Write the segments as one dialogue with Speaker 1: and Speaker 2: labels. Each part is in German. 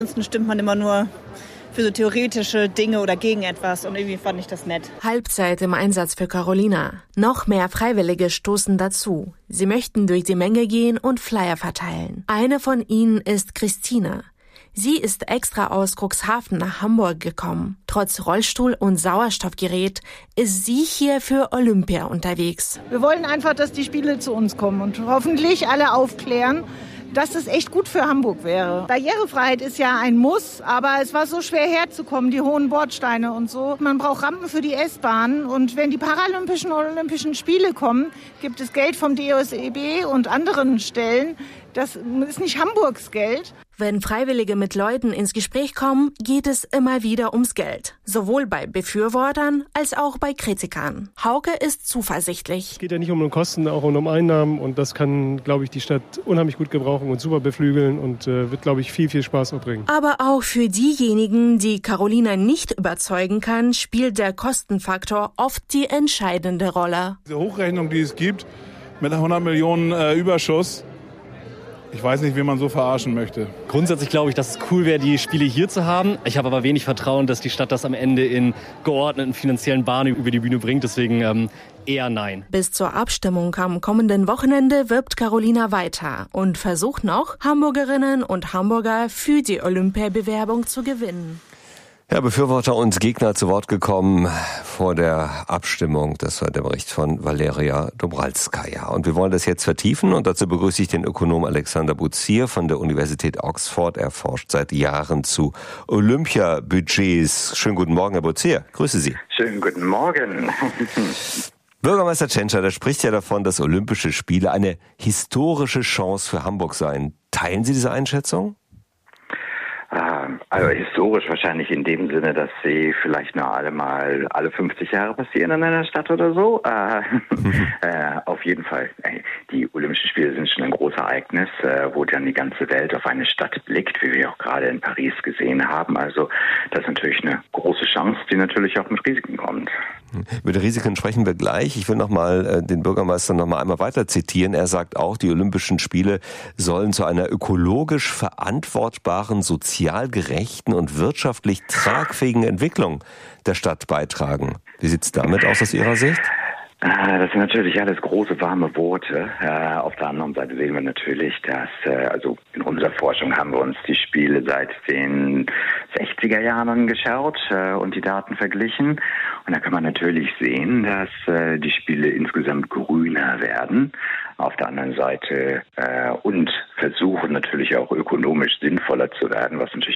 Speaker 1: Ansonsten stimmt man immer nur für so theoretische Dinge oder gegen etwas und irgendwie fand ich das nett.
Speaker 2: Halbzeit im Einsatz für Carolina. Noch mehr Freiwillige stoßen dazu. Sie möchten durch die Menge gehen und Flyer verteilen. Eine von ihnen ist Christina. Sie ist extra aus Cuxhaven nach Hamburg gekommen. Trotz Rollstuhl und Sauerstoffgerät ist sie hier für Olympia unterwegs.
Speaker 3: Wir wollen einfach, dass die Spiele zu uns kommen und hoffentlich alle aufklären, dass es echt gut für Hamburg wäre. Barrierefreiheit ist ja ein Muss, aber es war so schwer herzukommen, die hohen Bordsteine und so. Man braucht Rampen für die S-Bahn und wenn die Paralympischen und Olympischen Spiele kommen, gibt es Geld vom DOSB und anderen Stellen. Das ist nicht Hamburgs Geld.
Speaker 2: Wenn Freiwillige mit Leuten ins Gespräch kommen, geht es immer wieder ums Geld. Sowohl bei Befürwortern als auch bei Kritikern. Hauke ist zuversichtlich.
Speaker 4: Es geht ja nicht um Kosten, auch um Einnahmen. Und das kann, glaube ich, die Stadt unheimlich gut gebrauchen und super beflügeln und wird, glaube ich, viel, viel Spaß auch bringen.
Speaker 2: Aber auch für diejenigen, die Carolina nicht überzeugen kann, spielt der Kostenfaktor oft die entscheidende Rolle.
Speaker 5: Diese Hochrechnung, die es gibt, mit 100 Millionen Überschuss, ich weiß nicht, wie man so verarschen möchte.
Speaker 6: Grundsätzlich glaube ich, dass es cool wäre, die Spiele hier zu haben. Ich habe aber wenig Vertrauen, dass die Stadt das am Ende in geordneten finanziellen Bahnen über die Bühne bringt. Deswegen eher nein.
Speaker 2: Bis zur Abstimmung am kommenden Wochenende wirbt Carolina weiter und versucht noch, Hamburgerinnen und Hamburger für die Olympiabewerbung zu gewinnen.
Speaker 7: Ja, Befürworter und Gegner zu Wort gekommen vor der Abstimmung. Das war der Bericht von Valeria Dobralskaja. Und wir wollen das jetzt vertiefen und dazu begrüße ich den Ökonom Alexander Buzier von der Universität Oxford. Er forscht seit Jahren zu Olympiabudgets. Schönen guten Morgen, Herr Buzier. Grüße Sie.
Speaker 8: Schönen guten Morgen.
Speaker 7: Bürgermeister Tschentscher, der spricht ja davon, dass Olympische Spiele eine historische Chance für Hamburg seien. Teilen Sie diese Einschätzung?
Speaker 8: Also historisch wahrscheinlich in dem Sinne, dass sie vielleicht nur alle 50 Jahre passieren in einer Stadt oder so. Auf jeden Fall. Die Olympischen Spiele sind schon ein großes Ereignis, wo dann die ganze Welt auf eine Stadt blickt, wie wir auch gerade in Paris gesehen haben. Also das ist natürlich eine große Chance, die natürlich auch mit Risiken kommt.
Speaker 7: Über die Risiken sprechen wir gleich. Ich will den Bürgermeister noch mal einmal weiter zitieren. Er sagt auch, die Olympischen Spiele sollen zu einer ökologisch verantwortbaren, sozial gerechten und wirtschaftlich tragfähigen Entwicklung der Stadt beitragen. Wie sieht es damit aus Ihrer Sicht?
Speaker 8: Das sind natürlich alles große, warme Worte. Auf der anderen Seite sehen wir natürlich, dass, also in unserer Forschung haben wir uns die Spiele seit den 60er Jahren angeschaut und die Daten verglichen. Und da kann man natürlich sehen, dass die Spiele insgesamt grüner werden. Auf der anderen Seite und versuchen natürlich auch ökonomisch sinnvoller zu werden, was natürlich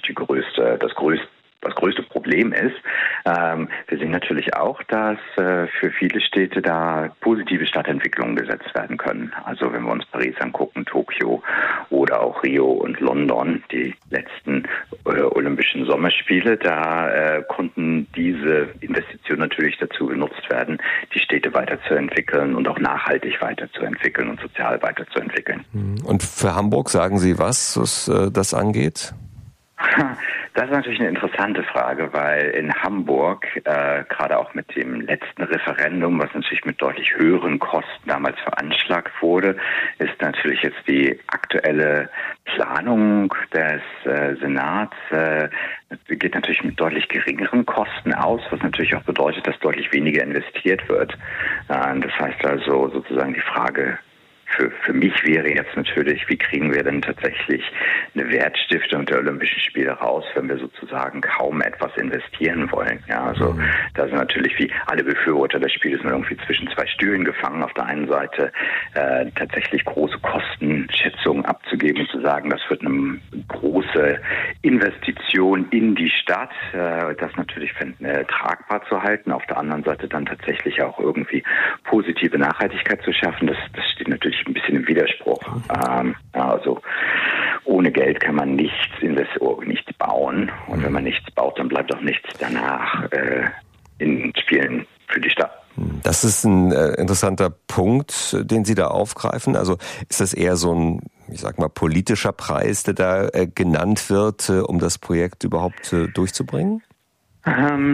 Speaker 8: das größte Problem ist. Wir sehen natürlich auch, dass für viele Städte da positive Stadtentwicklungen gesetzt werden können. Also wenn wir uns Paris angucken, Tokio oder auch Rio und London, die letzten Olympischen Sommerspiele, da konnten diese Investitionen natürlich dazu genutzt werden, die Städte weiterzuentwickeln und auch nachhaltig weiterzuentwickeln und sozial weiterzuentwickeln.
Speaker 7: Und für Hamburg sagen Sie was das angeht?
Speaker 8: Das ist natürlich eine interessante Frage, weil in Hamburg, gerade auch mit dem letzten Referendum, was natürlich mit deutlich höheren Kosten damals veranschlagt wurde, ist natürlich jetzt die aktuelle Planung des Senats, geht natürlich mit deutlich geringeren Kosten aus, was natürlich auch bedeutet, dass deutlich weniger investiert wird. Das heißt also sozusagen die Frage, für mich wäre jetzt natürlich, wie kriegen wir denn tatsächlich eine Wertstiftung der Olympischen Spiele raus, wenn wir sozusagen kaum etwas investieren wollen. Ja, also da sind natürlich wie alle Befürworter des Spieles sind irgendwie zwischen zwei Stühlen gefangen. Auf der einen Seite tatsächlich große Kostenschätzungen abzugeben und zu sagen, das wird eine große Investition in die Stadt, das natürlich tragbar zu halten. Auf der anderen Seite dann tatsächlich auch irgendwie positive Nachhaltigkeit zu schaffen. Das steht natürlich ein bisschen im Widerspruch. Also ohne Geld kann man nichts bauen. Und wenn man nichts baut, dann bleibt auch nichts danach in Spielen für die Stadt.
Speaker 7: Das ist ein interessanter Punkt, den Sie da aufgreifen. Also ist das eher so ein, ich sag mal, politischer Preis, der da genannt wird, um das Projekt überhaupt durchzubringen?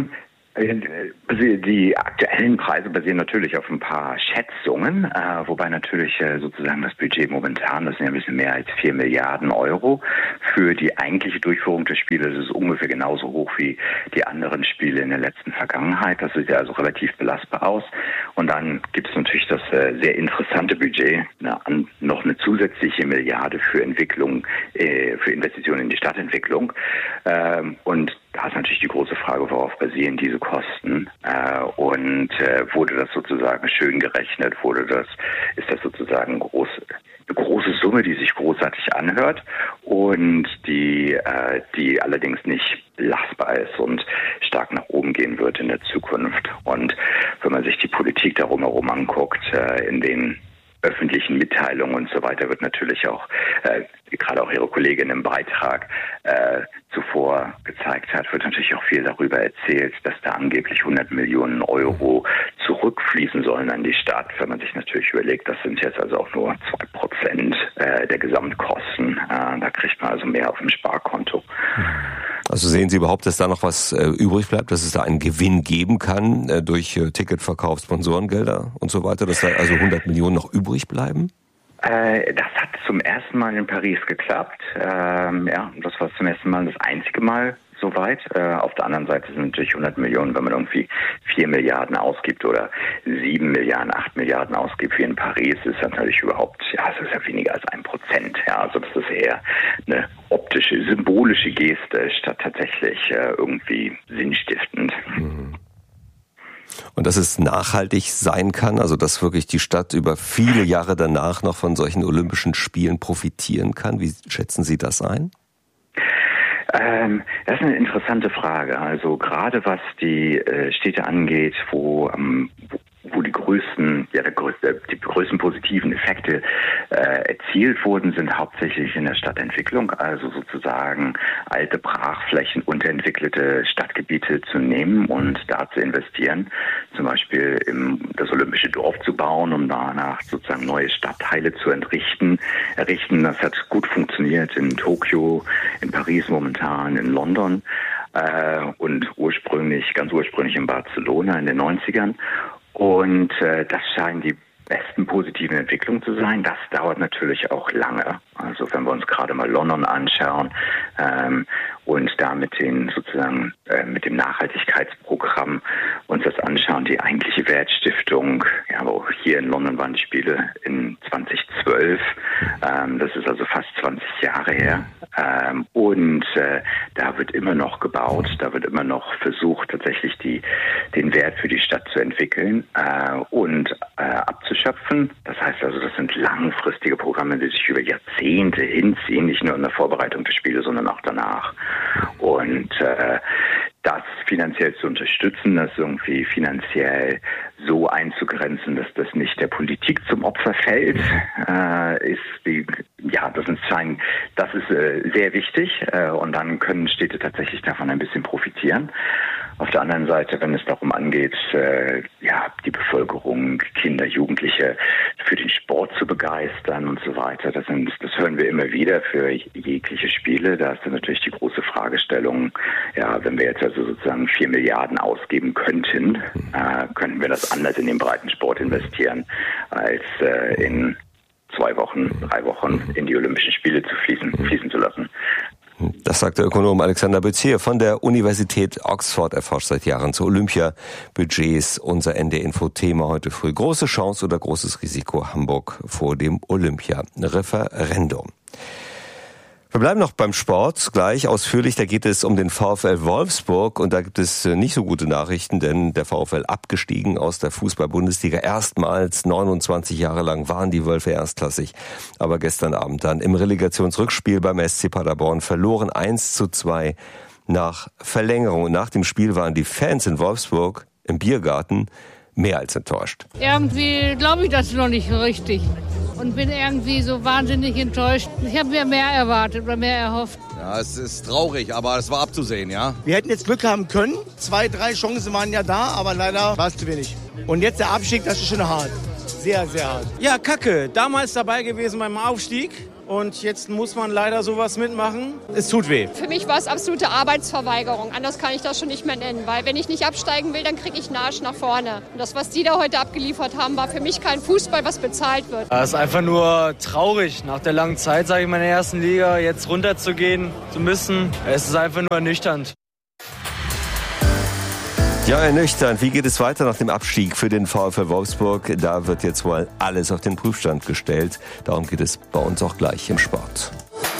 Speaker 8: Die aktuellen Preise basieren natürlich auf ein paar Schätzungen, wobei natürlich sozusagen das Budget momentan, das sind ja ein bisschen mehr als 4 Milliarden Euro. Für die eigentliche Durchführung des Spieles ist es ungefähr genauso hoch wie die anderen Spiele in der letzten Vergangenheit. Das sieht ja also relativ belastbar aus. Und dann gibt es natürlich das sehr interessante Budget, noch eine zusätzliche Milliarde für Entwicklung, für Investitionen in die Stadtentwicklung. Und da ist natürlich die große Frage, worauf basieren diese Kosten? Wurde das sozusagen schön gerechnet? Ist das sozusagen eine große Summe, die sich großartig anhört und die allerdings nicht belastbar ist und stark nach oben gehen wird in der Zukunft? Und wenn man sich die Politik darum herum anguckt, in den öffentlichen Mitteilungen und so weiter, wird natürlich auch, gerade auch Ihre Kollegin im Beitrag zuvor gezeigt hat, wird natürlich auch viel darüber erzählt, dass da angeblich 100 Millionen Euro zurückfließen sollen an die Stadt. Wenn man sich natürlich überlegt, das sind jetzt also auch nur 2% der Gesamtkosten. Da kriegt man also mehr auf dem Sparkonto.
Speaker 7: Also sehen Sie überhaupt, dass da noch was übrig bleibt, dass es da einen Gewinn geben kann durch Ticketverkauf, Sponsorengelder und so weiter, dass da also 100 Millionen noch übrig bleiben?
Speaker 8: Das hat zum ersten Mal in Paris geklappt. Das war zum ersten Mal das einzige Mal soweit. Auf der anderen Seite sind natürlich 100 Millionen, wenn man irgendwie 4 Milliarden ausgibt oder 7 Milliarden, 8 Milliarden ausgibt wie in Paris, ist das natürlich überhaupt, es ist ja weniger als 1%. Also das ist eher eine optische, symbolische Geste statt tatsächlich irgendwie sinnstiftend.
Speaker 7: Mhm. Und dass es nachhaltig sein kann, also dass wirklich die Stadt über viele Jahre danach noch von solchen Olympischen Spielen profitieren kann. Wie schätzen Sie das ein?
Speaker 8: Das ist eine interessante Frage. Also gerade was die Städte angeht, wo die größten positiven Effekte erzielt wurden, sind hauptsächlich in der Stadtentwicklung, also sozusagen alte Brachflächen, unterentwickelte Stadtgebiete zu nehmen und da zu investieren, zum Beispiel das Olympische Dorf zu bauen, um danach sozusagen neue Stadtteile zu errichten. Das hat gut funktioniert in Tokio, in Paris momentan, in London und ganz ursprünglich in Barcelona in den 90ern. Und das scheinen die besten positiven Entwicklungen zu sein. Das dauert natürlich auch lange. Also wenn wir uns gerade mal London anschauen und da mit dem Nachhaltigkeitsprogramm uns das anschauen, die eigentliche Wertstiftung, aber auch hier in London waren die Spiele in 2012. Das ist also fast 20 Jahre her. Da wird immer noch gebaut, da wird immer noch versucht, tatsächlich den Wert für die Stadt zu entwickeln und abzuschöpfen. Das heißt also, das sind langfristige Programme, die sich über Jahrzehnte hinziehen, nicht nur in der Vorbereitung des Spieles, sondern auch danach. Und das finanziell zu unterstützen, das irgendwie finanziell so einzugrenzen, dass das nicht der Politik zum Opfer fällt, das ist sehr wichtig und dann können Städte tatsächlich davon ein bisschen profitieren. Auf der anderen Seite, wenn es darum angeht, die Bevölkerung, Kinder, Jugendliche für den Sport zu begeistern und so weiter, das hören wir immer wieder für jegliche Spiele. Da ist dann natürlich die große Fragestellung, wenn wir jetzt also sozusagen 4 Milliarden ausgeben könnten wir das anders in den Breitensport investieren, als in 2 Wochen, 3 Wochen in die Olympischen Spiele zu fließen zu lassen.
Speaker 7: Das sagt der Ökonom Alexander Büzier von der Universität Oxford. Er forscht seit Jahren zu Olympiabudgets. Unser NDR-Info-Thema heute früh. Große Chance oder großes Risiko Hamburg vor dem Olympia-Referendum. Wir bleiben noch beim Sport, gleich ausführlich. Da geht es um den VfL Wolfsburg und da gibt es nicht so gute Nachrichten, denn der VfL abgestiegen aus der Fußball-Bundesliga. Erstmals 29 Jahre lang waren die Wölfe erstklassig, aber gestern Abend dann im Relegationsrückspiel beim SC Paderborn verloren 1:2 nach Verlängerung. Und nach dem Spiel waren die Fans in Wolfsburg im Biergarten mehr als enttäuscht.
Speaker 9: Irgendwie glaube ich das noch nicht richtig. Und bin irgendwie so wahnsinnig enttäuscht. Ich habe mir mehr erwartet oder mehr erhofft.
Speaker 10: Ja, es ist traurig, aber es war abzusehen, ja.
Speaker 11: Wir hätten jetzt Glück haben können. 2, 3 Chancen waren ja da, aber leider war es zu wenig. Und jetzt der Abstieg, das ist schon hart. Sehr, sehr hart.
Speaker 12: Ja, Kacke. Damals dabei gewesen beim Aufstieg Und jetzt muss man leider sowas mitmachen. Es tut weh.
Speaker 13: Für mich war es absolute Arbeitsverweigerung. Anders kann ich das schon nicht mehr nennen. Weil wenn ich nicht absteigen will, dann kriege ich einen Arsch nach vorne. Und das, was die da heute abgeliefert haben, war für mich kein Fußball, was bezahlt wird.
Speaker 14: Es ist einfach nur traurig, nach der langen Zeit, sage ich mal, in der ersten Liga jetzt runterzugehen zu müssen. Es ist einfach nur ernüchternd.
Speaker 7: Ja, ernüchternd. Wie geht es weiter nach dem Abstieg für den VfL Wolfsburg? Da wird jetzt wohl alles auf den Prüfstand gestellt. Darum geht es bei uns auch gleich im Sport.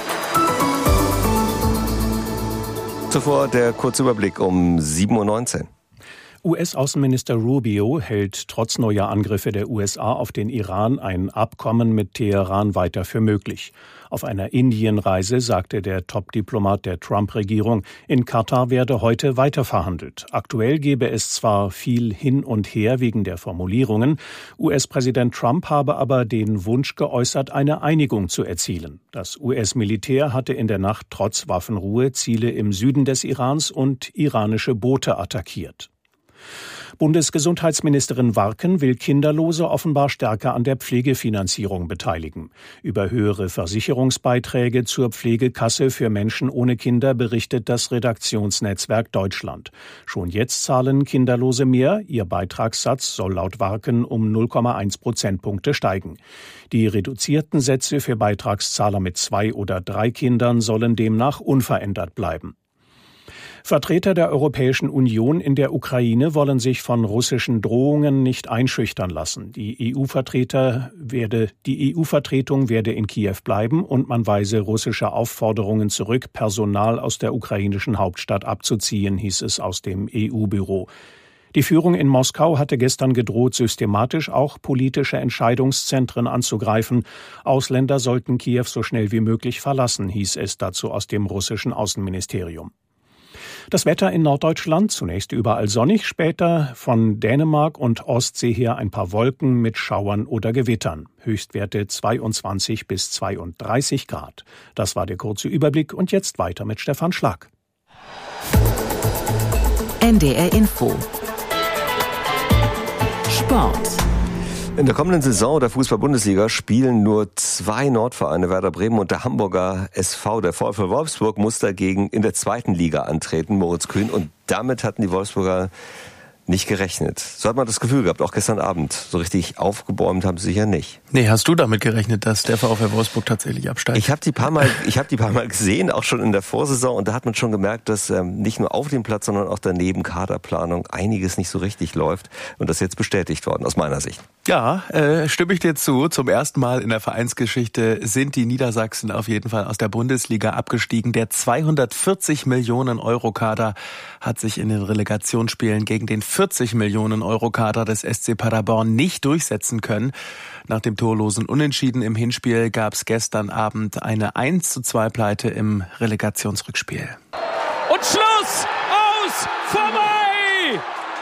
Speaker 7: Zuvor der Kurzüberblick um 7:19 Uhr.
Speaker 15: US-Außenminister Rubio hält trotz neuer Angriffe der USA auf den Iran ein Abkommen mit Teheran weiter für möglich. Auf einer Indienreise sagte der Top-Diplomat der Trump-Regierung, in Katar werde heute weiter verhandelt. Aktuell gebe es zwar viel hin und her wegen der Formulierungen, US-Präsident Trump habe aber den Wunsch geäußert, eine Einigung zu erzielen. Das US-Militär hatte in der Nacht trotz Waffenruhe Ziele im Süden des Irans und iranische Boote attackiert. Bundesgesundheitsministerin Warken will Kinderlose offenbar stärker an der Pflegefinanzierung beteiligen. Über höhere Versicherungsbeiträge zur Pflegekasse für Menschen ohne Kinder berichtet das Redaktionsnetzwerk Deutschland. Schon jetzt zahlen Kinderlose mehr. Ihr Beitragssatz soll laut Warken um 0,1 Prozentpunkte steigen. Die reduzierten Sätze für Beitragszahler mit 2 oder 3 Kindern sollen demnach unverändert bleiben. Vertreter der Europäischen Union in der Ukraine wollen sich von russischen Drohungen nicht einschüchtern lassen. Die EU-Vertretung werde in Kiew bleiben und man weise russische Aufforderungen zurück, Personal aus der ukrainischen Hauptstadt abzuziehen, hieß es aus dem EU-Büro. Die Führung in Moskau hatte gestern gedroht, systematisch auch politische Entscheidungszentren anzugreifen. Ausländer sollten Kiew so schnell wie möglich verlassen, hieß es dazu aus dem russischen Außenministerium. Das Wetter in Norddeutschland, zunächst überall sonnig, später von Dänemark und Ostsee her ein paar Wolken mit Schauern oder Gewittern. Höchstwerte 22 bis 32 Grad. Das war der kurze Überblick und jetzt weiter mit Stefan Schlag.
Speaker 16: NDR Info. Sport.
Speaker 7: In der kommenden Saison der Fußball-Bundesliga spielen nur 2 Nordvereine, Werder Bremen und der Hamburger SV. Der VfL Wolfsburg muss dagegen in der 2. Liga antreten, Moritz Kühn. Und damit hatten die Wolfsburger nicht gerechnet. So hat man das Gefühl gehabt, auch gestern Abend. So richtig aufgebäumt haben sie sicher nicht.
Speaker 17: Nee, hast du damit gerechnet, dass der VfL Wolfsburg tatsächlich absteigt?
Speaker 7: Ich habe die paar Mal gesehen, auch schon in der Vorsaison. Und da hat man schon gemerkt, dass nicht nur auf dem Platz, sondern auch daneben Kaderplanung einiges nicht so richtig läuft. Und das ist jetzt bestätigt worden, aus meiner Sicht.
Speaker 17: Ja, stimme ich dir zu. Zum ersten Mal in der Vereinsgeschichte sind die Niedersachsen auf jeden Fall aus der Bundesliga abgestiegen. Der 240 Millionen Euro Kader hat sich in den Relegationsspielen gegen den 40 Millionen Euro Kader des SC Paderborn nicht durchsetzen können. Nach dem torlosen Unentschieden im Hinspiel gab es gestern Abend eine 1:2 Pleite im Relegationsrückspiel.
Speaker 18: Und Schluss! Aus! Vorbei!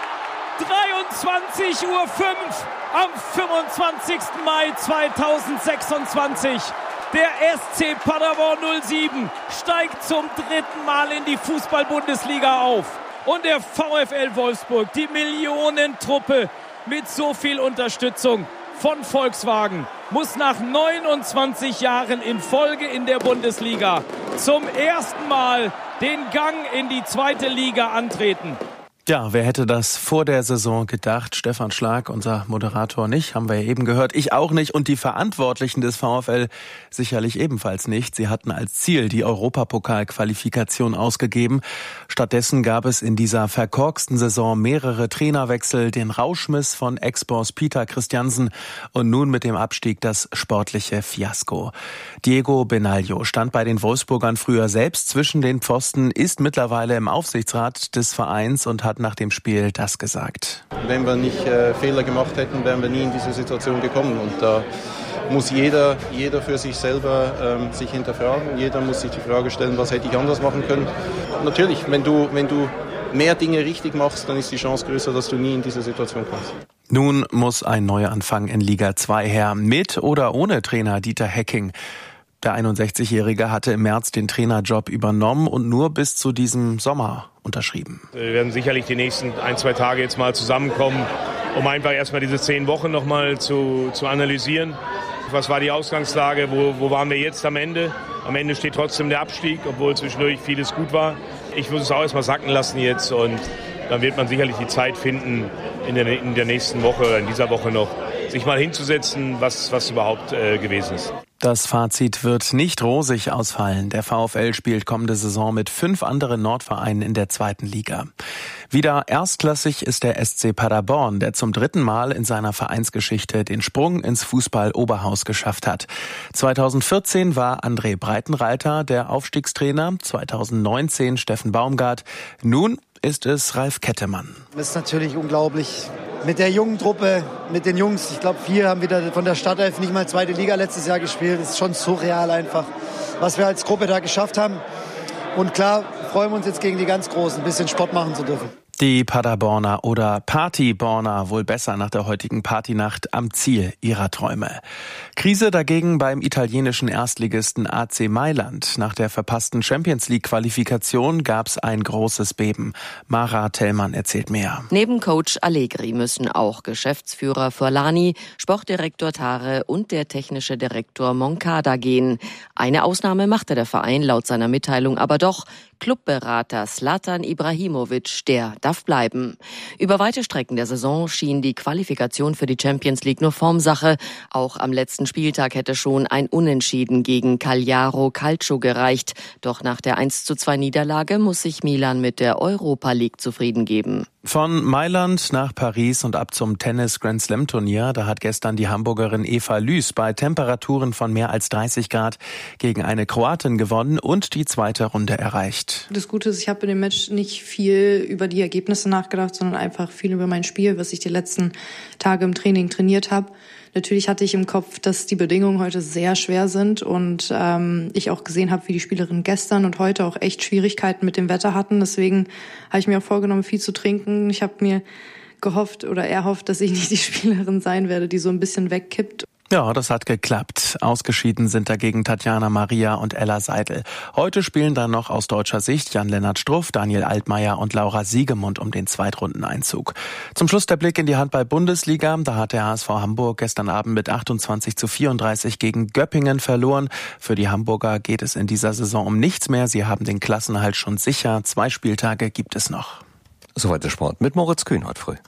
Speaker 18: 23:05 am 25. Mai 2026. Der SC Paderborn 07 steigt zum 3. Mal in die Fußball-Bundesliga auf. Und der VfL Wolfsburg, die Millionentruppe mit so viel Unterstützung von Volkswagen, muss nach 29 Jahren in Folge in der Bundesliga zum ersten Mal den Gang in die 2. Liga antreten.
Speaker 17: Ja, wer hätte das vor der Saison gedacht? Stefan Schlag, unser Moderator, nicht, haben wir ja eben gehört. Ich auch nicht und die Verantwortlichen des VfL sicherlich ebenfalls nicht. Sie hatten als Ziel die Europapokal-Qualifikation ausgegeben. Stattdessen gab es in dieser verkorksten Saison mehrere Trainerwechsel, den Rauschmiss von Ex-Boss Peter Christiansen und nun mit dem Abstieg das sportliche Fiasko. Diego Benaglio stand bei den Wolfsburgern früher selbst zwischen den Pfosten, ist mittlerweile im Aufsichtsrat des Vereins und hat nach dem Spiel das gesagt.
Speaker 19: Wenn wir nicht Fehler gemacht hätten, wären wir nie in diese Situation gekommen. Und da muss jeder für sich selber sich hinterfragen. Jeder muss sich die Frage stellen, was hätte ich anders machen können. Natürlich, wenn du mehr Dinge richtig machst, dann ist die Chance größer, dass du nie in diese Situation kommst.
Speaker 17: Nun muss ein Neuanfang in Liga 2 her, mit oder ohne Trainer Dieter Hecking. Der 61-Jährige hatte im März den Trainerjob übernommen und nur bis zu diesem Sommer unterschrieben.
Speaker 20: Wir werden sicherlich die nächsten 1-2 Tage jetzt mal zusammenkommen, um einfach erstmal diese 10 Wochen nochmal zu analysieren. Was war die Ausgangslage? Wo waren wir jetzt am Ende? Am Ende steht trotzdem der Abstieg, obwohl zwischendurch vieles gut war. Ich muss es auch erstmal sacken lassen jetzt und dann wird man sicherlich die Zeit finden, in der nächsten Woche oder in dieser Woche noch, sich mal hinzusetzen, was überhaupt gewesen ist.
Speaker 17: Das Fazit wird nicht rosig ausfallen. Der VfL spielt kommende Saison mit 5 anderen Nordvereinen in der 2. Liga. Wieder erstklassig ist der SC Paderborn, der zum 3. Mal in seiner Vereinsgeschichte den Sprung ins Fußball-Oberhaus geschafft hat. 2014 war André Breitenreiter der Aufstiegstrainer, 2019 Steffen Baumgart. Nun ist es Ralf Kettemann.
Speaker 21: Das ist natürlich unglaublich. Mit der jungen Truppe, mit den Jungs, ich glaube 4 haben wieder von der Startelf nicht mal 2. Liga letztes Jahr gespielt. Das ist schon surreal einfach, was wir als Gruppe da geschafft haben. Und klar, freuen wir uns jetzt gegen die ganz Großen, ein bisschen Sport machen zu dürfen.
Speaker 17: Die Paderborner oder Partyborner, wohl besser nach der heutigen Partynacht, am Ziel ihrer Träume. Krise dagegen beim italienischen Erstligisten AC Mailand. Nach der verpassten Champions-League-Qualifikation gab's ein großes Beben. Mara Tellmann erzählt mehr.
Speaker 22: Neben Coach Allegri müssen auch Geschäftsführer Forlani, Sportdirektor Tare und der technische Direktor Moncada gehen. Eine Ausnahme machte der Verein laut seiner Mitteilung aber doch. Clubberater Zlatan Ibrahimovic, der darf bleiben. Über weite Strecken der Saison schien die Qualifikation für die Champions League nur Formsache. Auch am letzten Spieltag hätte schon ein Unentschieden gegen Cagliari Calcio gereicht. Doch nach der 1:2 Niederlage muss sich Milan mit der Europa League zufrieden geben.
Speaker 17: Von Mailand nach Paris und ab zum Tennis-Grand-Slam-Turnier. Da hat gestern die Hamburgerin Eva Lüß bei Temperaturen von mehr als 30 Grad gegen eine Kroatin gewonnen und die 2. Runde erreicht.
Speaker 23: Das Gute ist, ich habe in dem Match nicht viel über die Ergebnisse nachgedacht, sondern einfach viel über mein Spiel, was ich die letzten Tage im Training trainiert habe. Natürlich hatte ich im Kopf, dass die Bedingungen heute sehr schwer sind und ich auch gesehen habe, wie die Spielerinnen gestern und heute auch echt Schwierigkeiten mit dem Wetter hatten. Deswegen habe ich mir auch vorgenommen, viel zu trinken. Ich habe mir gehofft oder erhofft, dass ich nicht die Spielerin sein werde, die so ein bisschen wegkippt.
Speaker 17: Ja, das hat geklappt. Ausgeschieden sind dagegen Tatjana Maria und Ella Seidel. Heute spielen dann noch aus deutscher Sicht Jan-Lennart Struff, Daniel Altmaier und Laura Siegemund um den Zweitrundeneinzug. Zum Schluss der Blick in die Handball-Bundesliga. Da hat der HSV Hamburg gestern Abend mit 28:34 gegen Göppingen verloren. Für die Hamburger geht es in dieser Saison um nichts mehr. Sie haben den Klassenerhalt schon sicher. 2 Spieltage gibt es noch.
Speaker 7: Soweit der Sport mit Moritz Kühn heute früh.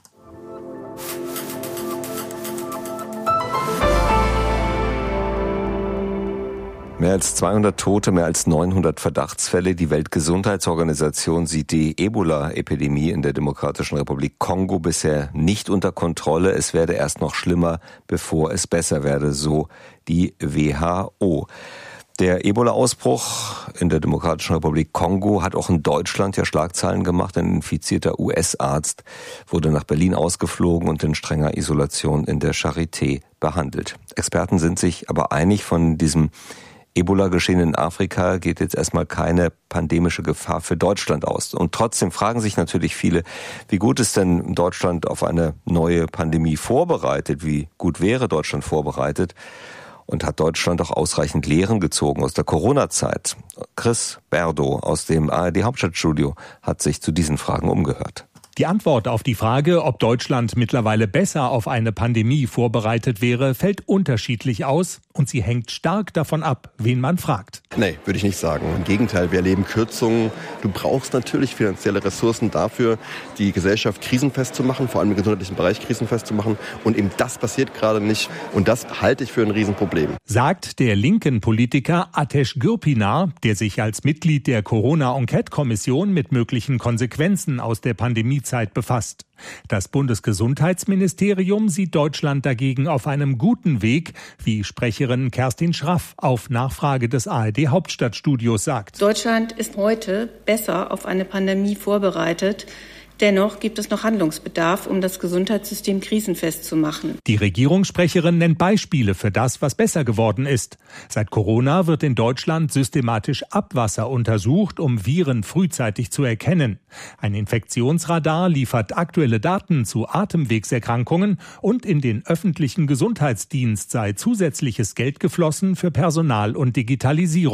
Speaker 7: Mehr als 200 Tote, mehr als 900 Verdachtsfälle. Die Weltgesundheitsorganisation sieht die Ebola-Epidemie in der Demokratischen Republik Kongo bisher nicht unter Kontrolle. Es werde erst noch schlimmer, bevor es besser werde, so die WHO. Der Ebola-Ausbruch in der Demokratischen Republik Kongo hat auch in Deutschland ja Schlagzeilen gemacht. Ein infizierter US-Arzt wurde nach Berlin ausgeflogen und in strenger Isolation in der Charité behandelt. Experten sind sich aber einig, von diesem Ebola-Geschehen in Afrika geht jetzt erstmal keine pandemische Gefahr für Deutschland aus. Und trotzdem fragen sich natürlich viele, wie gut ist denn Deutschland auf eine neue Pandemie vorbereitet? Wie gut wäre Deutschland vorbereitet? Und hat Deutschland auch ausreichend Lehren gezogen aus der Corona-Zeit? Chris Berdo aus dem ARD-Hauptstadtstudio hat sich zu diesen Fragen umgehört.
Speaker 24: Die Antwort auf die Frage, ob Deutschland mittlerweile besser auf eine Pandemie vorbereitet wäre, fällt unterschiedlich aus und sie hängt stark davon ab, wen man fragt.
Speaker 25: Nee, würde ich nicht sagen. Im Gegenteil, wir erleben Kürzungen. Du brauchst natürlich finanzielle Ressourcen dafür, die Gesellschaft krisenfest zu machen, vor allem im gesundheitlichen Bereich krisenfest zu machen. Und eben das passiert gerade nicht. Und das halte ich für ein Riesenproblem.
Speaker 24: Sagt der linken Politiker Ateş Gürpınar, der sich als Mitglied der Corona-Enquete-Kommission mit möglichen Konsequenzen aus der Pandemiezeit befasst. Das Bundesgesundheitsministerium sieht Deutschland dagegen auf einem guten Weg, wie Sprecherin Kerstin Schraff auf Nachfrage des ARD-Hauptstadtstudios sagt.
Speaker 26: Deutschland ist heute besser auf eine Pandemie vorbereitet. Dennoch gibt es noch Handlungsbedarf, um das Gesundheitssystem krisenfest zu machen.
Speaker 24: Die Regierungssprecherin nennt Beispiele für das, was besser geworden ist. Seit Corona wird in Deutschland systematisch Abwasser untersucht, um Viren frühzeitig zu erkennen. Ein Infektionsradar liefert aktuelle Daten zu Atemwegserkrankungen und in den öffentlichen Gesundheitsdienst sei zusätzliches Geld geflossen für Personal und Digitalisierung.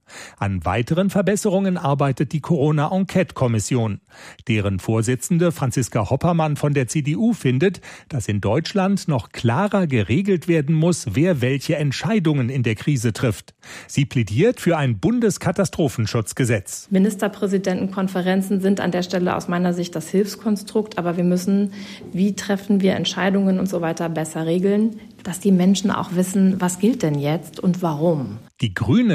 Speaker 24: An weiteren Verbesserungen arbeitet die Corona-Enquete-Kommission. Deren Vorsitzende Franziska Hoppermann von der CDU findet, dass in Deutschland noch klarer geregelt werden muss, wer welche Entscheidungen in der Krise trifft. Sie plädiert für ein Bundeskatastrofenschutzgesetz.
Speaker 1: Ministerpräsidentenkonferenzen sind an der Stelle aus meiner Sicht das Hilfskonstrukt, aber wir müssen, wie treffen wir Entscheidungen und so weiter, besser regeln, dass die Menschen auch wissen, was gilt denn jetzt und warum.
Speaker 24: Die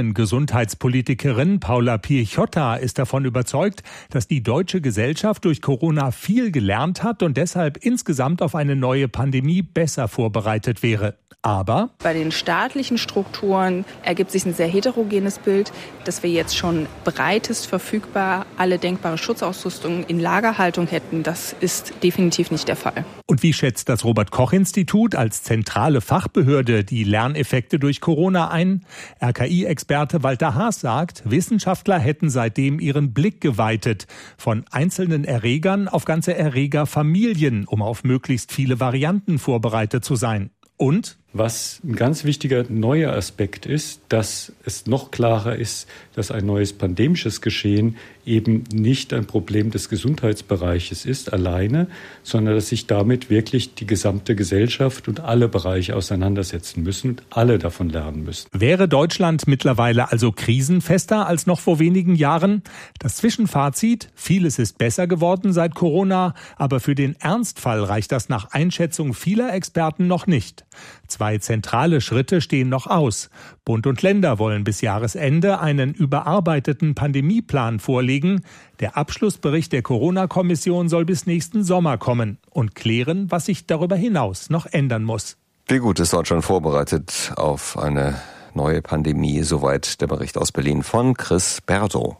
Speaker 24: Grünen-Gesundheitspolitikerin Paula Piechota ist davon überzeugt, dass die deutsche Gesellschaft durch Corona viel gelernt hat und deshalb insgesamt auf eine neue Pandemie besser vorbereitet wäre. Aber
Speaker 2: bei den staatlichen Strukturen ergibt sich ein sehr heterogenes Bild, dass wir jetzt schon breitest verfügbar alle denkbare Schutzausrüstung in Lagerhaltung hätten. Das ist definitiv nicht der Fall.
Speaker 24: Und wie schätzt das Robert-Koch-Institut als zentrale Fachbehörde die Lerneffekte durch Corona ein? RKI-Experte Walter Haas sagt, Wissenschaftler hätten seitdem ihren Blick geweitet. Von einzelnen Erregern auf ganze Erregerfamilien, um auf möglichst viele Varianten vorbereitet zu sein. Und
Speaker 3: was ein ganz wichtiger neuer Aspekt ist, dass es noch klarer ist, dass ein neues pandemisches Geschehen eben nicht ein Problem des Gesundheitsbereiches ist alleine, sondern dass sich damit wirklich die gesamte Gesellschaft und alle Bereiche auseinandersetzen müssen und alle davon lernen müssen.
Speaker 24: Wäre Deutschland mittlerweile also krisenfester als noch vor wenigen Jahren? Das Zwischenfazit: Vieles ist besser geworden seit Corona, aber für den Ernstfall reicht das nach Einschätzung vieler Experten noch nicht. 2 zentrale Schritte stehen noch aus. Bund und Länder wollen bis Jahresende einen überarbeiteten Pandemieplan vorlegen. Der Abschlussbericht der Corona-Kommission soll bis nächsten Sommer kommen und klären, was sich darüber hinaus noch ändern muss.
Speaker 7: Wie gut ist Deutschland vorbereitet auf eine neue Pandemie? Soweit der Bericht aus Berlin von Chris Berto.